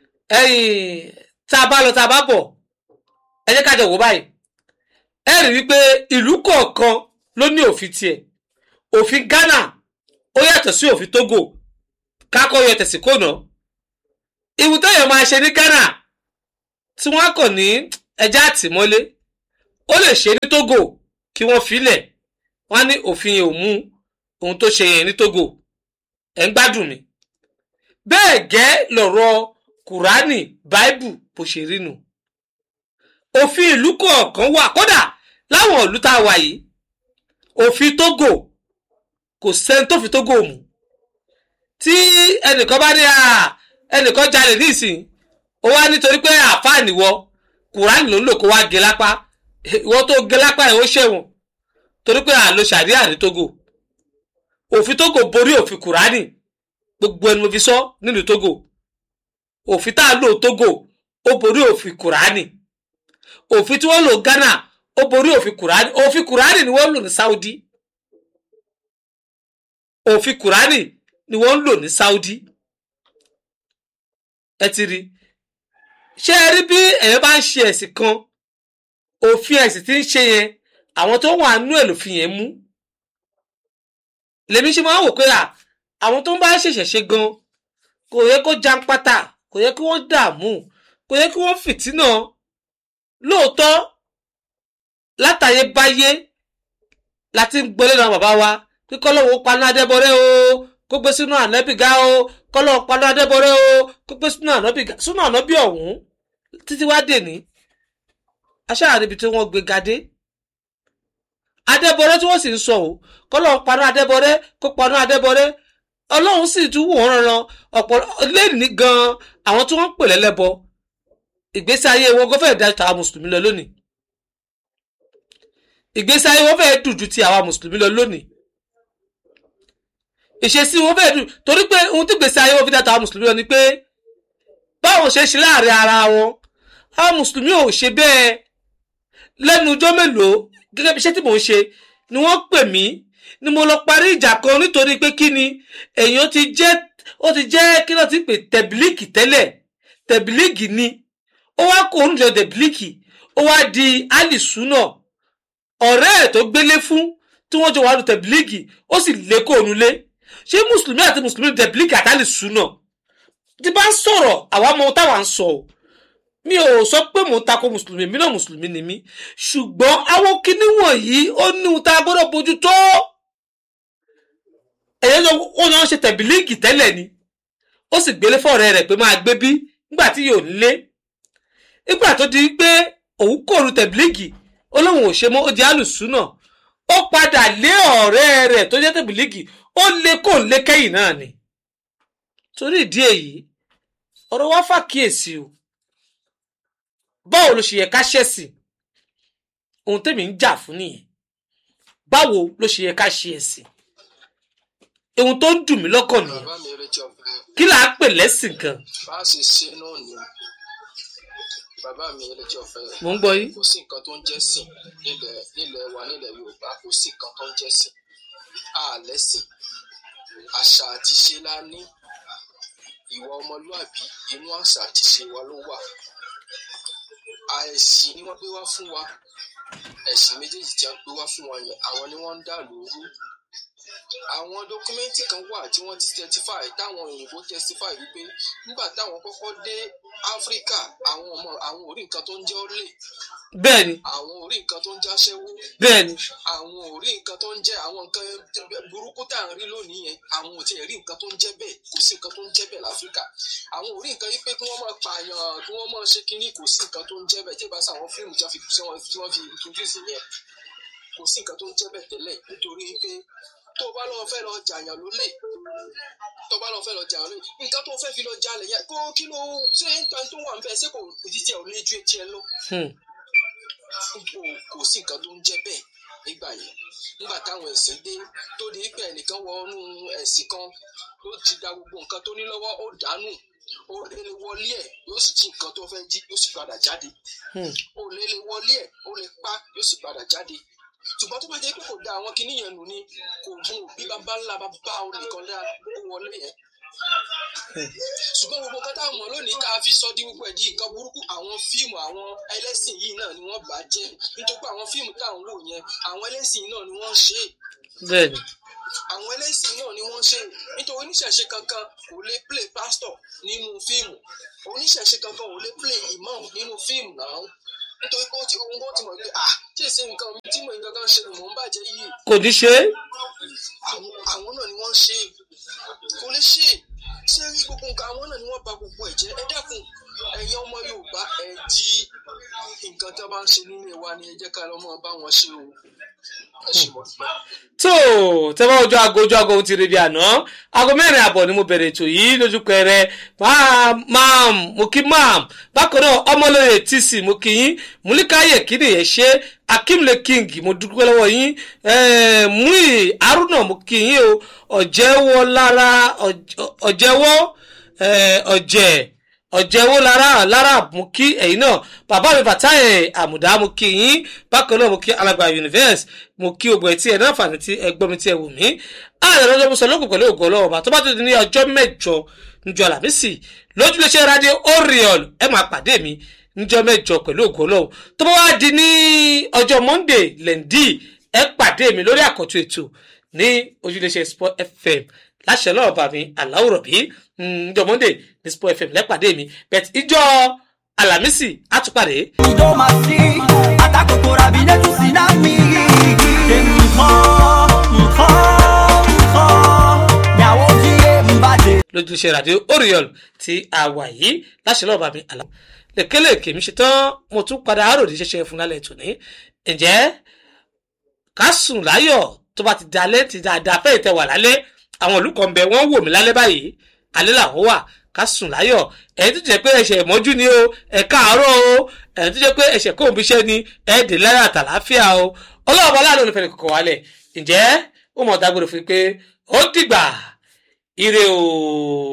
A: tá a bá lọ tá a bá bọ̀ ẹ jẹ́ ká jọ wò báyìí ẹ rí wípé ìlú kọ̀ọ̀kan ló ní òfin tiẹ̀ òfin Ghana ó yàtọ̀ sí òfin Togo kákọ́ yọ tẹ̀sí kò náà ìwù téèyàn máa ṣe ní Ghana tí wọ́n kò ní ẹja àtìmọ́lé ó lè ṣe ní Togo kí wọ́n filẹ̀ wọ́n ní òfin yẹn ò mú ohun tó ṣe yẹn ní Togo ẹ̀ ń gbádùn mi bẹ́ẹ̀ gẹ́ lọ̀rọ̀ Kùránì Báíbù bó ṣe rí nù òfin ìlú kọ̀ọ̀kan wà kódà láwọn ìlú tá a wà yìí òfin Togo kò sẹ́ni tó fi Togo mú tí ẹnìkan bá ní ẹnìkan jalè nísìn ó wá nítorí pé àfáàní wọ Kùránì ló ń lò kó wá gé lápá ìwọ tó gé lápá ẹ̀ ó ṣẹ̀wọ̀n torí pé àlò ṣàríà ní Togo òfin Togo borí òfin Kùránì gbogbo ẹni mo fi sọ nílùú Togo òfin tá a lò Togo ó borí òfin Kùránì òfin tí wọ́n lò Ghana ó borí òfin Kùránì ni wọ́n lò ní Saudi òfin Kùránì ni wọ́n lò ní Saudi ẹ ti rí ṣé ẹ rí bí ẹ̀yẹ́ bá ń ṣe ẹ̀sìn kan òfin ẹ̀sìn tí ń ṣe yẹn àwọn tó wà nínú ẹ̀ lòfin yẹn mú lèmi ṣe máa ń wò pé àwọn tó ń bá ṣẹ̀ṣẹ̀ ṣe gan kò yẹ kó jàǹpátá kò yẹ kí wọ́n dààmú kò yẹ kí wọ́n fìtínà lóòótọ́ látàyè báyé láti ń gbọ́ lẹ́nu àwọn bàbá wa kí kọ́lọ́wọ́ paná Adébọ̀rẹ́ o kó gbé sínú ànábì ga o kọ́lọ́wọ́ paná Adébọ̀rẹ́ o kó gbé sínú ànábì ga sínú ànábì ọ̀hún títí wá dè ní aṣáà níbi tí wọ́n gbé gadé Adébọ̀rẹ́ tí wọ́n sì ń sọ o kọ́lọ́wọ́ paná Adébọ̀rẹ́ kó paná Adébọ̀rẹ́ Ọlọ́run sì tún wò wọ́n rán ọ̀pọ̀ lẹ́ni gan-an àwọn tí wọ́n ń pè lẹ́lẹ́bọ ìgbésí ayé wọn kò fẹ́ dájú tàwa mùsùlùmí lọ lónìí ìgbésí ayé wọn fẹ́ dùn ju ti àwa mùsùlùmí lọ lónìí ìṣesí wọn fẹ́ dùn torí pé ohun tí ìgbésí ayé wọn fi dájú tàwa mùsùlùmí lọ ni pé báwọn ṣe láàrin ara wọn àwọn mùsùlùmí ò ṣe bẹ́ẹ̀ lẹ́nu ọjọ́ mélòó gẹ́gẹ́ bí iṣẹ́ tí mò ń ṣe ni wọ́n pè mí ni mo lọ parí ìjà kan nítorí pé kí ni èèyàn ó ti jẹ́ kí ló ti pè tẹ̀bílíkì tẹ́lẹ̀ tẹ̀bílíkì ni ó wá kó oúnjẹ tẹ̀bílíkì ó wá di alìsúnà ọ̀rẹ́ ẹ̀ tó gbélé fún tí wọ́n jọ wà lù tẹ̀bílíkì ó sì lé kó òun lé ṣé mùsùlùmí àti mùsùlùmí tẹ̀bílíkì àti alìsúnà tí bá ń sọ̀rọ̀ àwa ọmọ táwa ń sọ mi ò sọ pé mò ń tako mùsùlùmí mi náà mùsùlùmí ni mí ṣùgbọ́n àwọn kinní wọ̀nyí ó ní ohun tá a gbọ́dọ̀ bójú tó ẹ̀yẹ́ lọ ó náà ṣe tẹ̀bílíkì tẹ́lẹ̀ ni ó sì gbélé fọ́ọ̀rẹ́ rẹ̀ pé máa gbé bí nígbà tí yóò nílé nígbà tó di pé òun kòrò tẹ̀bílíkì ó lóun ò ṣe mọ́ ó di alùsúnà ó padà lé ọ̀rẹ́ rẹ̀ tó jẹ́ tẹ̀bílíkì ó lé kó lé kẹ́yìn náà ni torí ìdí èyí ọ̀rọ̀ wa fàkíyèsí o báwo ló ṣe yẹ ká ṣẹ̀sìn ohun tèmi ń jà fún nìyẹn báwo ló ṣe yẹ ká ṣe ẹ̀sìn ohun tó ń dùn mí lọ́kàn nìyẹn kí là á pè lẹ́sìn gan.
B: bá a ṣe ṣe náà ni bàbá mi Elétí Ọ̀fẹ́
A: mo ń gbọ́ yín.
B: kò sí nǹkan tó ń jẹ́ sìn nílẹ̀ wa nílẹ̀ Yorùbá kò sí nǹkan tó ń jẹ́ sìn àlẹ́sìn àṣà àti ṣe la ní ìwà ọmọlúàbí inú àṣà àti ṣe wa ló wà ẹ̀sìn ni wọ́n gbé wá fún wa ẹ̀sìn méjèèjì tí wọ́n gbé wá fún wa yẹn àwọn ni wọ́n ń dà lóru àwọn dọkumẹ́ntì kan wà tí wọ́n ti testify táwọn òyìnbó testify wípé nígbà táwọn kọ́kọ́ dé Áfíríkà àwọn ò rí nǹkan tó ń jẹ́ ọ́lẹ̀
A: bẹ́ẹ̀ni
B: àwọn ò rí nǹkan tó ń jẹ́ aṣẹ́wó
A: bẹ́ẹ̀ni
B: àwọn ò rí nǹkan tó ń jẹ́ àwọn nǹkan burúkú tá à ń rí lónìí yẹn àwọn ò tiẹ̀ rí nǹkan tó ń jẹ́ bẹ́ẹ̀ kò sí nǹkan tó ń jẹ́ bẹ́ẹ̀ láfíríkà àwọn ò rí nǹkan yìí pé kí wọ́n máa pààyàn kí wọ́n máa ṣe kínní kò sí nǹkan tó ń jẹ́ bẹ́ẹ̀ tí ìbá sàwọn fíìmù tí wọ́n fi introduce yẹn kò sí nǹkan tó ń jẹ́ bẹ́ẹ̀ tẹ́lẹ̀ nítorí pé tó o bá lọ fẹ́ lọ jàyàn lólè nǹkan tó fẹ́ fi lọ jalè yẹn kó kí ló ṣe ń tan tó wà ń bẹ ṣé kò ìdí tí ẹ ò lè ju etí ẹ lọ kò sí nǹkan tó ń jẹ́ bẹ́ẹ̀ nígbà yẹn nígbà táwọn ẹ̀sìn dé tó di pé ẹnìkan wọnú ẹ̀sìn kan ló ti da gbogbo nǹkan tó ní lọ́wọ́ ó dànù ó lè wọlé ẹ̀ yóò sì jí nǹkan tó fẹ́ jí yóò sì padà jáde ó lè wọlé ẹ̀ ó lè pa yóò sì padà jáde ṣùgbọ́n tó bá jẹ́ pé kò da àwọn kinní yẹn nù ni kò gun òbí bàbá ńlá bàbá òun nìkan dá ó wọlé yẹn ṣùgbọ́n gbogbo nǹkan táwọn mọ̀ lónìí tá a fi sọ di gbogbo ẹ̀ di nǹkan burúkú àwọn fíìmù àwọn ẹlẹ́sìn yìí náà ni wọ́n bà jẹ́ nítorí pé àwọn fíìmù táwọn wò yẹn àwọn ẹlẹ́sìn yìí náà ni wọ́n ṣe.
A: bẹ́ẹ̀ni.
B: àwọn ẹlẹ́sìn náà ni wọ́n ṣe nítorí oníṣẹ̀ṣe kankan kò lè play pastor nínú fíìmù oníṣẹ̀ṣe kankan ò lè play imam nínú fíìmù náà nítorí pé ohun tó ti mọ̀ pé tí èsì nǹkan tí mo nǹkan kan ṣe ni mò ń bàjẹ́ yìí.
A: kò ní ṣe.
B: àwọn náà ni wọ́n ṣe kò lè ṣe ṣé rí gbogbo nǹkan àwọn náà ni wọ́n bà gbogbo ẹ̀ jẹ́ ẹ dákun ẹ̀yin ọmọ Yorùbá ẹ jí nǹkan tó bá ń ṣe nínú ìwà ni ẹ jẹ́ ká lọ́mọ bá wọn ṣe o.
A: tó tẹ́wọ́ ojú aago ti rí bí àná aago 4:30 ni mo bẹ̀rẹ̀ ètò yìí lójú pẹrẹ máàm mo kí máàm bákan náà ọmọlóye tc mo kí yín múlíkáyè kíni ẹ̀ ṣe akímle king mo dúpẹ́ lọ́wọ́ yín múì haruna mo kí yín o ọ̀jẹ̀wọ́ lára mú kí ẹ̀yin náà bàbá mi Fatai àmùdá mú kí yín bákan náà mú kí alàgbà universe mú kí ogun ẹtí ẹ̀ náà fàní tí ẹgbọ́n mi tí ẹ wù mí ààrẹ lọ́jọ́ mú sọ lókùn pẹ̀lú ògo ọlọ́ọ̀bà tó bá tó di ní ọjọ́ 8 níjọ́ Àlàmísì lójúléṣẹ́ Radio Oriol ẹ máa pàdé mi níjọ́ 8 pẹ̀lú ògo ọlọ́ọ̀ tó bá wá di ní ọjọ́ Monday lẹ́ndì ẹ pàdé mi lórí àkọ́tún ètò ní ojúléṣẹ́ Sport FM láṣẹ lọ́wọ́ bá mi aláwòrán-bí ìjọ Monday ní Sport FM lẹ́pàdé mi bẹ̀t ìjọ Àlàmísì àtúpàdé.
D: ìjọ máa sí àtàkùkù rabi lẹ́tù sí náà mi nǹkan yàwó jí mbàdé.
A: lójúṣe Radio Oriol tí a wà yìí láṣẹ lọ́wọ́ bá mi aláwòrán lẹ́kẹ́lẹ́kẹ́ mi ṣetán mo tún padà àròdì ṣẹṣẹ fún lálẹ́ tòní ǹjẹ́ ká sùn láyọ̀ tó bá ti dalẹ́ ti dáadáa fẹ́ ìtẹ̀wà lálẹ́ àwọn olùkọ́ ń bẹ wọ́n wò mí lálẹ́ báyìí alẹ́ làwọn wà ká sùn láyọ̀ ẹ̀yin tó jẹ́ pé ẹ̀ṣẹ̀ ìmọ́jú ni o ẹ káàárọ̀ o ẹ̀yin tó jẹ́ pé ẹ̀ṣẹ̀ kóhùn bíṣẹ́ ni ẹ̀ẹ́dẹ̀ láyà àtàláfíà o ọlọ́wọ́ bá láàánú olùfẹ́ kọ̀ọ̀kan wálẹ̀ ǹjẹ́ ó mọ̀ dágbére fún pé ó dìgbà ire o.